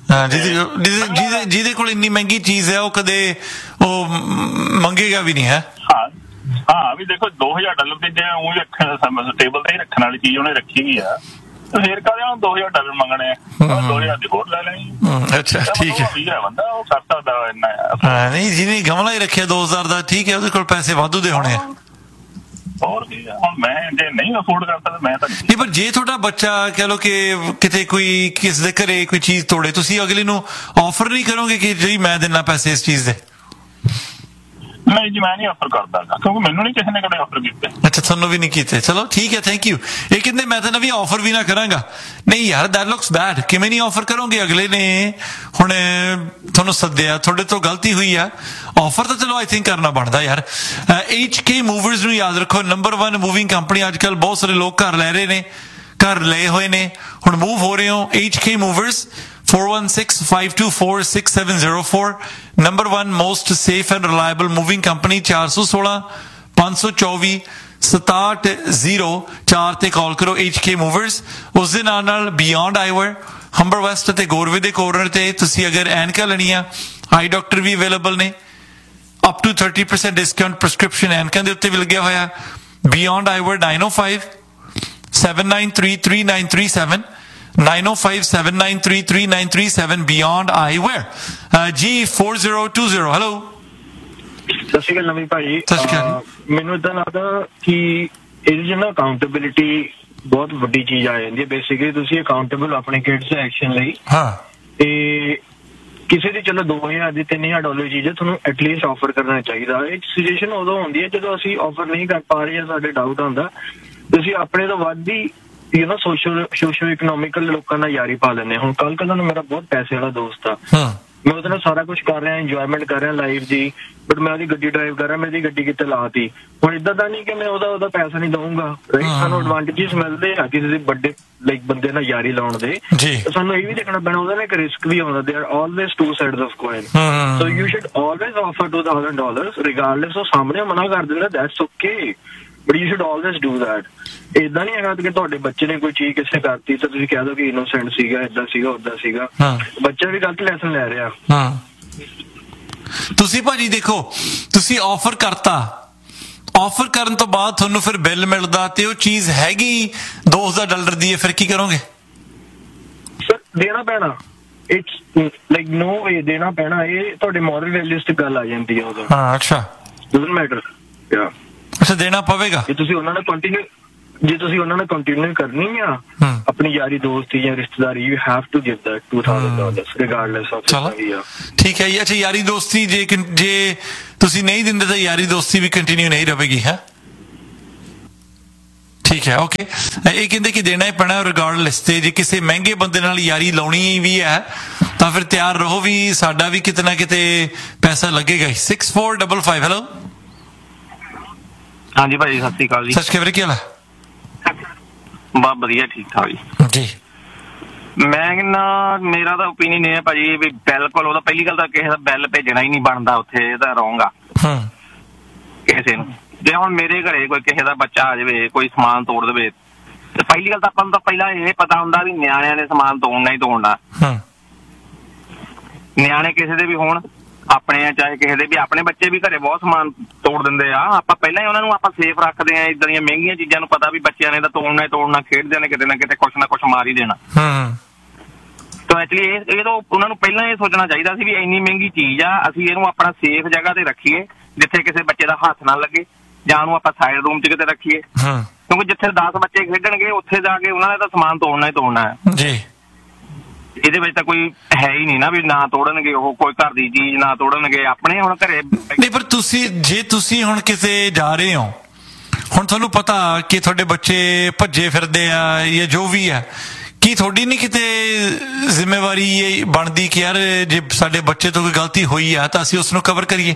ਜਿਹਦੇ ਕੋਲ ਇੰਨੀ ਮਹਿੰਗੀ ਚੀਜ਼ ਹੈ ਉਹ ਕਦੇ ਉਹ ਮੰਗੇਗਾ ਵੀ ਨਹੀਂ ਹੈ। ਹਾਂ ਹਾਂ, ਵੀ ਦੇਖੋ 2000 ਡਾਲਰ ਦੀ ਜੇ ਉਹ ਰੱਖਣ ਟੇਬਲ ਤੇ ਹੀ ਰੱਖਣ ਵਾਲੀ ਚੀਜ਼ ਉਹਨੇ ਰੱਖੀ ਵੀ ਆ, ਫੇਰ ਕਾਹਦੇ ਨਾਲ 2000 ਡਾਲਰ ਮੰਗਣੇ ਆ, 2000 ਦੀ ਹੋਰ ਲੈ ਲੈਣੀ। ਅੱਛਾ ਠੀਕ ਹੈ, ਬੰਦਾ ਉਹ ਕਰ ਸਕਦਾ ਇੰਨਾ। ਨਹੀਂ ਜਿਹਨੇ ਗਮਲਾ ਹੀ ਰੱਖਿਆ 2000 ਦਾ, ਠੀਕ ਹੈ, ਉਹਦੇ ਕੋਲ ਪੈਸੇ ਵਾਧੂ ਦੇ ਹੋਣੇ ਆ। ਹੋਰ ਕੀ ਹੁਣ ਮੈਂ ਜੇ ਨਹੀਂ ਅਫੋਰਡ ਕਰ ਸਕਦਾ ਮੈਂ ਤਾਂ ਨਹੀਂ, ਪਰ ਜੇ ਤੁਹਾਡਾ ਬੱਚਾ ਕਹ ਲੋ ਕਿ ਕਿਤੇ ਕੋਈ ਕਿਸ ਦੇ ਘਰੇ ਕੋਈ ਚੀਜ਼ ਤੋੜੇ, ਤੁਸੀਂ ਅਗਲੇ ਨੂੰ ਆਫਰ ਨਹੀਂ ਕਰੋਗੇ ਕਿ ਜੀ ਮੈਂ ਦੇਣਾ ਪੈਸੇ ਇਸ ਚੀਜ਼ ਦੇ? ਨਹੀਂ ਜੀ, ਮੈਂ ਨਹੀਂ ਆਫਰ ਕਰਦਾ ਕਿਉਂਕਿ ਮੈਨੂੰ ਨਹੀਂ ਕਿਸੇ ਨੇ ਕਦੇ ਆਫਰ ਕੀਤੇ। ਅੱਛਾ, ਤੁਹਾਨੂੰ ਵੀ ਨਹੀਂ ਕੀਤੇ, ਚਲੋ ਠੀਕ ਹੈ, ਥੈਂਕ ਯੂ। ਇਹ ਕਹਿੰਦੇ ਮੈਂ ਤਾਂ ਵੀ ਆਫਰ ਵੀ ਨਾ ਕਰਾਂਗਾ। ਨਹੀਂ ਯਾਰ, ਦੈਟ ਲੁਕਸ ਬੈਡ। ਕਿਵੇਂ ਨਹੀਂ ਆਫਰ ਕਰੋਗੇ? ਅਗਲੇ ਨੇ ਹੁਣ ਤੁਹਾਨੂੰ ਸੱਦਿਆ, ਤੁਹਾਡੇ ਤੋਂ ਗਲਤੀ ਹੋਈ ਆ, ਆਫਰ ਤਾਂ ਚਲੋ ਆਈ ਥਿੰਕ ਕਰਨਾ ਬਣਦਾ ਯਾਰ। HK ਮੂਵਰਸ ਨੂੰ ਯਾਦ ਰੱਖੋ, ਨੰਬਰ 1 ਮੂਵਿੰਗ ਕੰਪਨੀ। ਅੱਜ ਕੱਲ ਬਹੁਤ ਸਾਰੇ ਲੋਕ ਘਰ ਲੈ ਰਹੇ ਨੇ, ਘਰ ਲਏ ਹੋਏ ਨੇ, ਹੁਣ ਮੂਵ ਹੋ ਰਹੇ ਹੋ। HK movers 4165246704, number 1 most safe and reliable moving company. 416 524 6704 ਤੇ ਕਾਲ ਕਰੋ। HK movers. ਉਸ ਦੇ ਨਾਲ ਬਿਯੋਂਡ ਆਈਵੇਅਰ, ਹੰਬਰ ਵੈਸਟ ਤੇ ਗੋਰਵੇ ਦੇ ਕੋਰਨਰ ਤੇ ਤੁਸੀਂ ਅਗਰ ਐਨਕਾਂ ਲੈਣੀਆਂ, ਆਈ ਡਾਕਟਰ ਵੀ ਅਵੇਲੇਬਲ ਨੇ, ਅਪ ਟੂ 30% ਡਿਸਕਾਊਂਟ ਪ੍ਰਸਕ੍ਰਿਪਸ਼ਨ ਐਨਕਾਂ ਦੇ ਉੱਤੇ ਵੀ ਲੱਗਿਆ ਹੋਇਆ। Beyond ਆਈਵੇਅਰ 905 793 3937 905-793 3937 Beyond Eyewear। G4020 hello. ਸਤਿ ਸ਼੍ਰੀ ਅਕਾਲ ਨਵੀਂ ਭਾਈ। ਮੈਨੂੰ ਇਦਾਂ ਲੱਗਦਾ ਕਿ ਇਹਦੇ 'ਚ ਨਾ ਅਕਾਊਂਟੇਬਿਲਿਟੀ ਬਹੁਤ ਵੱਡੀ ਚੀਜ਼ ਆ ਜਾਂਦੀ ਹੈ। ਬੇਸਿਕਲੀ ਤੁਸੀਂ ਅਕਾਊਂਟੇਬਲ ਆਪਣੇ ਕਿਡਸ ਦੇ ਐਕਸ਼ਨ ਲਈ ਤੇ ਕਿਸੇ ਦੀ ਚਲੋ $2,000 ਦੀ $3,000 ਚੀਜ਼ ਹੈ, ਤੁਹਾਨੂੰ ਐਟਲੀਸਟ ਆਫਰ ਕਰਨਾ ਚਾਹੀਦਾ। ਇਹ ਸਿਚੁਏਸ਼ਨ ਉਦੋਂ ਹੁੰਦੀ ਹੈ ਜਦੋਂ ਅਸੀਂ ਆਫਰ ਨਹੀਂ ਕਰ ਪਾ ਰਹੇ ਜਾਂ ਸਾਡੇ ਡਾਊਟ ਆਉਂਦਾ, ਤੁਸੀਂ ਆਪਣੇ ਤੋਂ ਵੱਧ ਹੀ ਸੋਸ਼ੋ ਇਕਨੋਮਿਕਲ ਲੋਕਾਂ ਨਾਲ ਯਾਰੀ ਪਾ ਲੈਂਦੇ। ਹੁਣ ਕੱਲ ਨੂੰ ਮੇਰਾ ਬਹੁਤ ਪੈਸੇ ਵਾਲਾ ਦੋਸਤ ਆ, ਮੈਂ ਉਹਦੇ ਨਾਲ ਸਾਰਾ ਕੁਝ ਕਰ ਰਿਹਾ, ਇੰਜੋਇਮੈਂਟ ਕਰ ਰਿਹਾ ਲਾਈਫ ਦੀ, ਬਟ ਮੈਂ ਉਹਦੀ ਗੱਡੀ ਡਰਾਈਵ ਕਰ ਰਿਹਾ, ਮੇਰੀ ਗੱਡੀ ਕਿਤੇ ਲਾਤੀ। ਹੁਣ ਏਦਾਂ ਦਾ ਨਹੀਂ ਕਿ ਮੈਂ ਉਹਦਾ ਪੈਸਾ ਨਹੀਂ ਦਊਂਗਾ, ਰਾਈਟ? ਸਾਨੂੰ ਐਡਵਾਂਟੇਜਸ ਮਿਲਦੇ ਆ ਕਿਸੇ ਦੇ ਵੱਡੇ ਲਾਈਕ ਬੰਦੇ ਨਾਲ ਯਾਰੀ ਲਾਉਣ ਦੇ। ਸਾਨੂੰ ਇਹ ਵੀ ਦੇਖਣਾ ਪੈਣਾ ਉਹਦਾ ਨਾ ਇੱਕ ਰਿਸਕ ਵੀ ਆਉਂਦਾ। ਦੇਰ R always to sides of coin, so you should always offer $2,000 regardless. ਉਹ ਸਾਹਮਣੇ ਮਨਾ ਕਰ ਦਿੰਦਾ, that's okay, but you should always do that. ਏਦਾਂ ਨਹੀਂ ਹੈਗਾ ਕਿ ਤੁਹਾਡੇ ਬੱਚੇ ਨੇ ਕੋਈ ਚੀਜ਼ ਕਿਸੇ ਕਰਤੀ ਤਾਂ ਤੁਸੀਂ ਕਹਿ ਦੋ ਕਿ ਇਨੋਸੈਂਟ ਸੀਗਾ, ਏਦਾਂ ਸੀਗਾ, ਓਦਾਂ ਸੀਗਾ। ਬੱਚਾ ਵੀ ਗਲਤ ਲੈਸਨ ਲੈ ਰਿਹਾ। ਤੁਸੀਂ ਭਾਜੀ ਦੇਖੋ, ਤੁਸੀਂ ਆਫਰ ਕਰਤਾ, ਆਫਰ ਕਰਨ ਤੋਂ ਬਾਅਦ ਤੁਹਾਨੂੰ ਫਿਰ ਬਿੱਲ ਮਿਲਦਾ ਤੇ ਉਹ ਚੀਜ਼ ਹੈਗੀ $2,000 ਦੀ ਹੈ, ਫਿਰ ਕੀ ਕਰੋਗੇ? ਸਰ ਦੇਣਾ ਪੈਣਾ, ਇਟਸ ਲਾਈਕ ਨੋ ਵੇ, ਦੇਣਾ ਪੈਣਾ। ਇਹ ਤੁਹਾਡੇ ਮੋਰਲ ਵੈਲਿਊਜ਼ ਤੇ ਗੱਲ ਆ ਜਾਂਦੀ ਹੈ ਉਦੋਂ। ਅੱਛਾ, ਡਜ਼ਨਟ ਮੈਟਰ। ਅੱਛਾ, ਦੇਣਾ ਪਵੇਗਾ ਜੇ ਤੁਸੀਂ ਉਹਨਾਂ ਨਾਲ ਕੰਟੀਨਿਊ ਕਰਨੀ ਆ ਆਪਣੀ ਯਾਰੀ ਦੋਸਤੀ ਜਾਂ ਰਿਸ਼ਤੇਦਾਰੀ, you have to give that $2,000 regardless of. ਚਲੋ ਠੀਕ ਹੈ ਜੀ। ਅੱਛਾ, ਯਾਰੀ ਦੋਸਤੀ ਜੇ ਤੁਸੀਂ ਨਹੀਂ ਦਿੰਦੇ ਤਾਂ ਯਾਰੀ ਦੋਸਤੀ ਵੀ ਕੰਟੀਨਿਊ ਨਹੀਂ ਰਹੇਗੀ, ਹੈ? ਠੀਕ ਹੈ, ਓਕੇ। ਇਹ ਕਹਿੰਦੇ ਕਿ ਦੇਣਾ ਹੀ ਪੈਣਾ ਰਿਗਾਰਡਲੈਸ। ਤੇ ਜੇ ਕਿਸੇ ਮਹਿੰਗੇ ਬੰਦੇ ਨਾਲ ਯਾਰੀ ਲਾਉਣੀ ਵੀ ਹੈ ਤਾਂ ਫਿਰ ਤਿਆਰ ਰਹੋ ਵੀ ਸਾਡਾ ਵੀ ਕਿਤੇ ਨਾ ਕਿਤੇ ਪੈਸਾ ਲੱਗੇਗਾ ਹੀ। 6455 ਹੈਲੋ। ਹਾਂਜੀ ਭਾਜੀ, ਸਤਿ ਸ਼੍ਰੀ ਅਕਾਲ ਜੀ। ਸਤਿ ਸ਼੍ਰੀ ਅਕਾਲ, ਕੀ ਹਾਲ ਹੈ? ਬਹੁਤ ਵਧੀਆ, ਠੀਕ ਠਾਕ ਜੀ। ਮੈਂ ਕਹਿੰਦਾ ਮੇਰਾ ਤਾਂ ਓਪੀਨੀਅਨ ਇਹ ਹੈ ਭਾਜੀ ਵੀ ਬਿਲਕੁਲ ਉਹਦਾ ਪਹਿਲੀ ਗੱਲ ਤਾਂ ਕਿਸੇ ਦਾ ਬਿੱਲ ਭੇਜਣਾ ਹੀ ਨਹੀਂ ਬਣਦਾ ਉੱਥੇ, ਇਹ ਤਾਂ ਰੋਂਗ ਆ ਕਿਸੇ ਨੂੰ। ਜੇ ਹੁਣ ਮੇਰੇ ਘਰੇ ਕੋਈ ਕਿਸੇ ਦਾ ਬੱਚਾ ਆ ਜਾਵੇ, ਕੋਈ ਸਮਾਨ ਤੋੜ ਦੇਵੇ, ਤੇ ਪਹਿਲੀ ਗੱਲ ਤਾਂ ਆਪਾਂ ਨੂੰ ਤਾਂ ਪਹਿਲਾਂ ਇਹ ਪਤਾ ਹੁੰਦਾ ਵੀ ਨਿਆਣਿਆਂ ਨੇ ਸਮਾਨ ਤੋੜਨਾ ਹੀ ਤੋੜਨਾ। ਨਿਆਣੇ ਕਿਸੇ ਦੇ ਵੀ ਹੋਣ, ਆਪਣੇ ਆ ਚਾਹੇ ਕਿਸੇ ਦੇ ਵੀ, ਆਪਣੇ ਬੱਚੇ ਵੀ ਘਰੇ ਬਹੁਤ ਸਮਾਨ ਤੋੜ ਦਿੰਦੇ ਆ। ਆਪਾਂ ਪਹਿਲਾਂ ਹੀ ਉਹਨਾਂ ਨੂੰ ਆਪਾਂ ਸੇਫ ਰੱਖਦੇ ਆ। ਇਦਾਂ ਦੀਆਂ ਮਹਿੰਗੀਆਂ ਚੀਜ਼ਾਂ ਨੂੰ ਪਤਾ ਵੀ ਬੱਚਿਆਂ ਨੇ ਤਾਂ ਤੋੜਨਾ ਹੀ ਤੋੜਨਾ, ਖੇਡਦੇ ਨੇ ਕਿਤੇ ਨਾ ਕਿਤੇ ਕੁਛ ਨਾ ਕੁਛ ਮਾਰ ਹੀ ਦੇਣਾ। ਤਾਂ ਐਕਚੁਅਲੀ ਇਹ ਤਾਂ ਉਹਨਾਂ ਨੂੰ ਪਹਿਲਾਂ ਇਹ ਸੋਚਣਾ ਚਾਹੀਦਾ ਸੀ ਵੀ ਇੰਨੀ ਮਹਿੰਗੀ ਚੀਜ਼ ਆ, ਅਸੀਂ ਇਹਨੂੰ ਆਪਣਾ ਸੇਫ ਜਗ੍ਹਾ ਤੇ ਰੱਖੀਏ ਜਿੱਥੇ ਕਿਸੇ ਬੱਚੇ ਦਾ ਹੱਥ ਨਾ ਲੱਗੇ, ਜਾਂ ਉਹਨੂੰ ਆਪਾਂ ਸਾਈਡ ਰੂਮ 'ਚ ਕਿਤੇ ਰੱਖੀਏ, ਕਿਉਂਕਿ ਜਿੱਥੇ 10 ਬੱਚੇ ਖੇਡਣਗੇ ਉੱਥੇ ਜਾ ਕੇ ਉਹਨਾਂ ਨੇ ਤਾਂ ਸਮਾਨ ਤੋੜਨਾ ਹੀ ਤੋੜਨਾ ਹੈ ਜੀ। ਇਹਦੇ ਵਿੱਚ ਤਾਂ ਕੋਈ ਹੈ ਹੀ ਨਹੀਂ ਨਾ ਵੀ ਨਾ ਤੋੜਨਗੇ, ਉਹ ਕੋਈ ਘਰ ਦੀ ਚੀਜ਼ ਨਾ ਤੋੜਨਗੇ ਆਪਣੇ। ਹੁਣ ਘਰੇ ਨਹੀਂ, ਪਰ ਤੁਸੀਂ ਹੁਣ ਕਿਤੇ ਜਾ ਰਹੇ ਹੋ, ਹੁਣ ਤੁਹਾਨੂੰ ਪਤਾ ਕਿ ਤੁਹਾਡੇ ਬੱਚੇ ਭੱਜੇ ਫਿਰਦੇ ਆ ਜਾਂ ਜੋ ਵੀ ਆ, ਕੀ ਤੁਹਾਡੀ ਨਹੀਂ ਕਿਤੇ ਜ਼ਿੰਮੇਵਾਰੀ ਇਹ ਬਣਦੀ ਕਿ ਯਾਰ ਜੇ ਸਾਡੇ ਬੱਚੇ ਤੋਂ ਕੋਈ ਗਲਤੀ ਹੋਈ ਆ ਤਾਂ ਅਸੀਂ ਉਸ ਨੂੰ ਕਵਰ ਕਰੀਏ?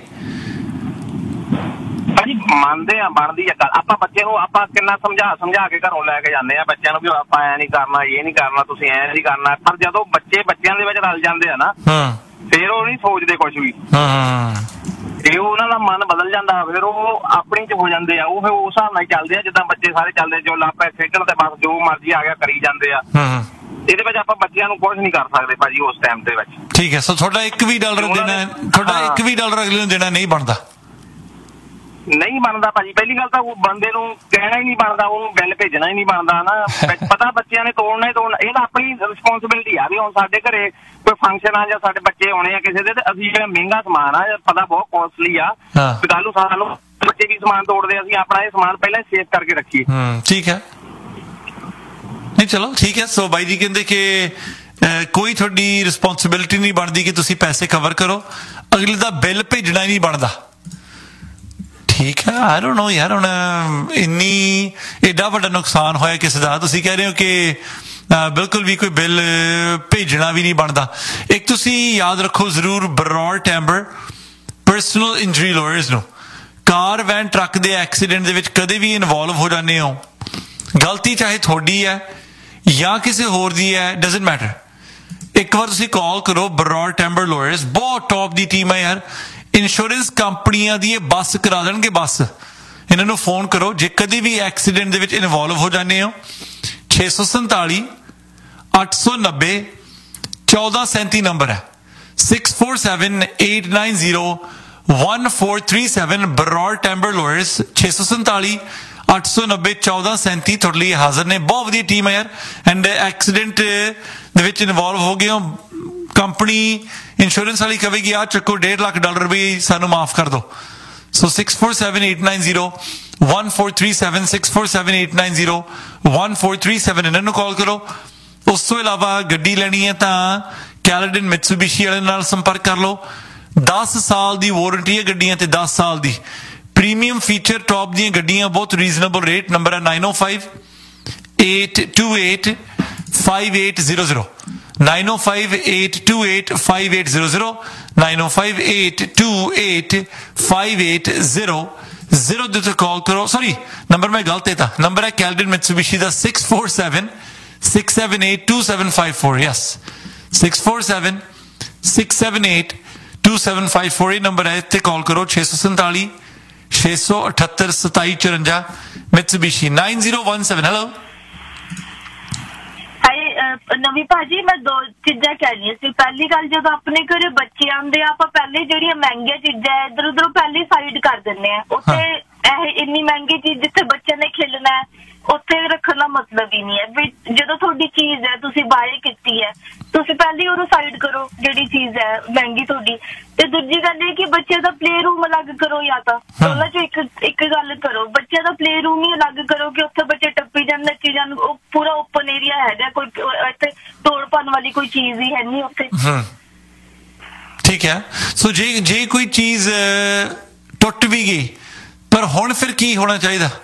ਭਾਜੀ ਮੰਨਦੇ ਆ, ਬਣਦੀ ਆ ਗੱਲ। ਆਪਾਂ ਬੱਚੇ ਨੂੰ ਆਪਾਂ ਕਿੰਨਾ ਸਮਝਾ ਕੇ ਘਰੋਂ ਲੈ ਕੇ ਜਾਂਦੇ ਆ ਬੱਚਿਆਂ ਨੂੰ ਵੀ ਆਪਾਂ ਐ ਨਹੀਂ ਕਰਨਾ, ਇਹ ਨਹੀਂ ਕਰਨਾ, ਤੁਸੀਂ ਐ ਨਹੀਂ ਕਰਨਾ। ਪਰ ਜਦੋਂ ਬੱਚਿਆਂ ਦੇ ਵਿੱਚ ਰਲ ਜਾਂਦੇ ਆ ਨਾ, ਫਿਰ ਉਹ ਨਹੀਂ ਸੋਚਦੇ ਕੁਛ ਵੀ। ਇਹ ਉਹਨਾਂ ਦਾ ਮਨ ਬਦਲ ਜਾਂਦਾ, ਫਿਰ ਉਹ ਆਪਣੀ 'ਚ ਹੋ ਜਾਂਦੇ ਆ। ਉਹ ਫਿਰ ਉਸ ਹਿਸਾਬ ਨਾਲ ਚੱਲਦੇ ਆ ਜਿੱਦਾਂ ਬੱਚੇ ਸਾਰੇ ਚੱਲਦੇ, ਜੋ ਲਾਪੇ ਖੇਡਣ ਤੇ ਬਸ ਜੋ ਮਰਜ਼ੀ ਆ ਗਿਆ ਕਰੀ ਜਾਂਦੇ ਆ। ਇਹਦੇ ਵਿੱਚ ਆਪਾਂ ਬੱਚਿਆਂ ਨੂੰ ਕੁਝ ਨਹੀਂ ਕਰ ਸਕਦੇ ਭਾਜੀ ਉਸ ਟਾਈਮ ਦੇ ਵਿੱਚ। ਠੀਕ ਹੈ, ਸੋ ਤੁਹਾਡਾ $1 ਦੇਣਾ, ਤੁਹਾਡਾ $1 ਅਗਲੇ ਨੂੰ ਦੇਣਾ ਨਹੀਂ ਬਣਦਾ? ਨਹੀਂ ਬਣਦਾ ਭਾਜੀ। ਪਹਿਲੀ ਗੱਲ ਤਾਂ ਉਹ ਬੰਦੇ ਨੂੰ ਕਹਿਣਾ ਹੀ ਨਹੀਂ ਬਣਦਾ, ਉਹਨੂੰ ਬਿੱਲ ਭੇਜਣਾ ਹੀ ਨਹੀਂ ਬਣਦਾ ਨਾ। ਪਤਾ ਬੱਚਿਆਂ ਨੇ ਤੋੜਨਾ ਹੀ ਤੋੜਨਾ, ਇਹ ਤਾਂ ਆਪਣੀ ਰਿਸਪੌਂਸਿਬਿਲਿਟੀ ਆ ਵੀ ਹੁਣ ਸਾਡੇ ਘਰੇ ਕੋਈ ਫੰਕਸ਼ਨ ਆ ਜਾਂ ਸਾਡੇ ਬੱਚੇ ਆਉਣੇ ਆ ਕਿਸੇ ਦੇ, ਤੇ ਅਸੀਂ ਜਿਹੜਾ ਮਹਿੰਗਾ ਸਮਾਨ ਆ ਪਤਾ ਬਹੁਤ ਕੋਸਟਲੀ ਆ, ਕੱਲ ਨੂੰ ਸਾਨੂੰ ਬੱਚੇ ਵੀ ਸਮਾਨ ਤੋੜਦੇ, ਅਸੀਂ ਆਪਣਾ ਇਹ ਸਮਾਨ ਪਹਿਲਾਂ ਹੀ ਸੇਵ ਕਰਕੇ ਰੱਖੀਏ। ਠੀਕ ਹੈ, ਨਹੀਂ ਚਲੋ ਠੀਕ ਹੈ। ਸੋ ਬਾਈ ਜੀ ਕਹਿੰਦੇ ਕਿ ਕੋਈ ਤੁਹਾਡੀ ਰਿਸਪੌਂਸਿਬਿਲਿਟੀ ਨਹੀਂ ਬਣਦੀ ਕਿ ਤੁਸੀਂ ਪੈਸੇ ਕਵਰ ਕਰੋ, ਅਗਲੇ ਦਾ ਬਿੱਲ ਭੇਜਣਾ ਹੀ ਨਹੀਂ ਬਣਦਾ। ਠੀਕ ਹੈ, ਆਈ ਡੋਨਟ ਨੋ ਯਾਰ, ਹੁਣ ਇੰਨੀ ਏਡਾ ਵੱਡਾ ਨੁਕਸਾਨ ਹੋਇਆ ਕਿਸੇ ਦਾ, ਤੁਸੀਂ ਕਹਿ ਰਹੇ ਹੋ ਕਿ ਬਿਲਕੁਲ ਵੀ ਕੋਈ ਬਿੱਲ ਭੇਜਣਾ ਵੀ ਨਹੀਂ ਬਣਦਾ। ਇੱਕ ਤੁਸੀਂ ਯਾਦ ਰੱਖੋ ਜ਼ਰੂਰ, ਬਰੌਰ ਟੈਂਬਰ ਪਰਸਨਲ ਇੰਜਰੀ ਲਾਇਰਸ ਨੂੰ, ਕਾਰ ਵੈਨ ਟਰੱਕ ਦੇ ਐਕਸੀਡੈਂਟ ਦੇ ਵਿੱਚ ਕਦੇ ਵੀ ਇਨਵੋਲਵ ਹੋ ਜਾਂਦੇ ਹੋ, ਗਲਤੀ ਚਾਹੇ ਤੁਹਾਡੀ ਹੈ ਜਾਂ ਕਿਸੇ ਹੋਰ ਦੀ ਹੈ, ਡਜ਼ਨਟ ਮੈਟਰ, ਇੱਕ ਵਾਰ ਤੁਸੀਂ ਕਾਲ ਕਰੋ ਬਰੌਰ ਟੈਂਬਰ ਲਾਇਰਸ, ਬਹੁਤ ਟੌਪ ਦੀ ਟੀਮ ਹੈ ਯਾਰ। ਇੰਸ਼ੋਰੈਂਸ ਕੰਪਨੀਆਂ ਦੀ ਇਹ ਬੱਸ ਕਰਾ ਦੇਣਗੇ, ਬੱਸ। ਇਹਨਾਂ ਨੂੰ ਫੋਨ ਕਰੋ ਜੇ ਕਦੇ ਵੀ ਐਕਸੀਡੈਂਟ ਦੇ ਵਿੱਚ ਇਨਵੋਲਵ ਹੋ ਜਾਂਦੇ ਹੋ। 647 890 1437 ਨੰਬਰ ਹੈ, 6478901437 ਬਰੌਰ ਟੈਂਬਰ ਲਾਇਰਸ, 647 890 1437 ਤੁਹਾਡੇ ਲਈ ਹਾਜ਼ਰ ਨੇ। ਬਹੁਤ ਵਧੀਆ ਟੀਮ ਹੈ ਯਾਰ। ਐਂਡ ਐਕਸੀਡੈਂਟ ਦੇ ਵਿੱਚ ਇਨਵੋਲਵ ਹੋ ਗਏ ਹੋ, ਕੰਪਨੀ ਇੰਸ਼ੋਰੈਂਸ ਵਾਲੀ ਕਹੇਗੀ ਆ ਚੱਕੋ $1.5 ਲੱਖ ਵੀ ਸਾਨੂੰ ਮਾਫ ਕਰ ਦਿਓ, ਸੋ 6478901437 6478901437 ਇਹਨਾਂ ਨੂੰ ਕਾਲ ਕਰੋ। ਉਸ ਤੋਂ ਇਲਾਵਾ ਗੱਡੀ ਲੈਣੀ ਹੈ ਤਾਂ ਕੈਲਡਨ ਮਿਤਸੂਬਿਸ਼ੀ ਵਾਲੇ ਨਾਲ ਸੰਪਰਕ ਕਰ ਲਓ। 10 ਸਾਲ ਦੀ ਵਾਰੰਟੀ ਹੈ ਗੱਡੀਆਂ ਤੇ, 10 ਸਾਲ ਦੀ ਪ੍ਰੀਮੀਅਮ ਫੀਚਰ ਟੌਪ ਦੀਆਂ ਗੱਡੀਆਂ, ਬਹੁਤ ਰੀਜ਼ਨੇਬਲ ਰੇਟ। ਨੰਬਰ ਹੈ 9058285800 9058285800 9058285800 ਦੇ ਉੱਤੇ ਕਾਲ ਕਰੋ। ਸੌਰੀ ਨੰਬਰ ਮੈਂ ਗਲਤ ਦਿੱਤਾ, ਨੰਬਰ ਹੈ ਕੈਲਡਨ ਮਿਤਸੂਬਿਸ਼ੀ ਦਾ 6476782754 ਯੈਸ 6476782754 ਇਹ ਨੰਬਰ ਹੈ, ਇੱਥੇ ਕਾਲ ਕਰੋ। 647 678 2754 ਮਿਤਸੂਬਿਸ਼ੀ 9017। ਹੈਲੋ ਨਵੀਂ ਭਾਜੀ, ਮੈਂ ਦੋ ਚੀਜ਼ਾਂ ਕਹਿਣੀਆਂ ਸੀ। ਪਹਿਲੀ ਗੱਲ, ਜਦੋਂ ਆਪਣੇ ਘਰੇ ਬੱਚੇ ਆਉਂਦੇ ਆ, ਆਪਾਂ ਪਹਿਲੇ ਜਿਹੜੀਆਂ ਮਹਿੰਗੀਆਂ ਚੀਜ਼ਾਂ ਇੱਧਰ ਉਧਰ ਪਹਿਲੇ ਸਾਈਡ ਕਰ ਦਿੰਦੇ ਆ। ਉੱਥੇ ਇਹ ਇੰਨੀ ਮਹਿੰਗੀ ਚੀਜ਼ ਜਿੱਥੇ ਬੱਚੇ ਨੇ ਖੇਲਣਾ ਹੈ ਉੱਥੇ ਰੱਖਣ ਦਾ ਮਤਲਬ ਹੀ ਨਹੀਂ ਹੈ। ਵੀ ਜਦੋਂ ਤੁਹਾਡੀ ਚੀਜ਼ ਹੈ, ਤੁਸੀਂ ਬਾਏ ਕੀਤੀ ਹੈ, ਤੁਸੀਂ ਪਹਿਲੇ ਉਹਨੂੰ ਸਾਈਡ ਕਰੋ ਜਿਹੜੀ ਚੀਜ਼ ਹੈ ਮਹਿੰਗੀ ਤੁਹਾਡੀ। ਤੇ ਦੂਜੀ ਗੱਲ ਇਹ ਕਿ ਬੱਚੇ ਦਾ ਪਲੇ ਰੂਮ ਅਲੱਗ ਕਰੋ, ਜਾਂ ਤਾਂ ਦੋਨਾਂ ਚੋਂ ਇੱਕ ਗੱਲ ਕਰੋ। ਬੱਚੇ ਦਾ ਪਲੇ ਰੂਮ ਹੀ ਅਲੱਗ ਕਰੋ ਕਿ ਉੱਥੇ ਬੱਚੇ ਟੱਪੀ ਜਾਣ, ਨੱਚੀ ਜਾਣ, ਉਹ ਪੂਰਾ ਓਪਨ ਏਰੀਆ ਹੈਗਾ, ਕੋਈ ਇੱਥੇ ਤੋੜ ਭੰਨ ਵਾਲੀ ਕੋਈ ਚੀਜ਼ ਹੀ ਹੈ ਨਹੀਂ ਉੱਥੇ। ਠੀਕ ਹੈ। ਸੋ ਜੇ ਕੋਈ ਚੀਜ਼ ਟੁੱਟ ਵੀ ਗਈ, ਪਰ ਹੁਣ ਫਿਰ ਕੀ ਹੋਣਾ ਚਾਹੀਦਾ?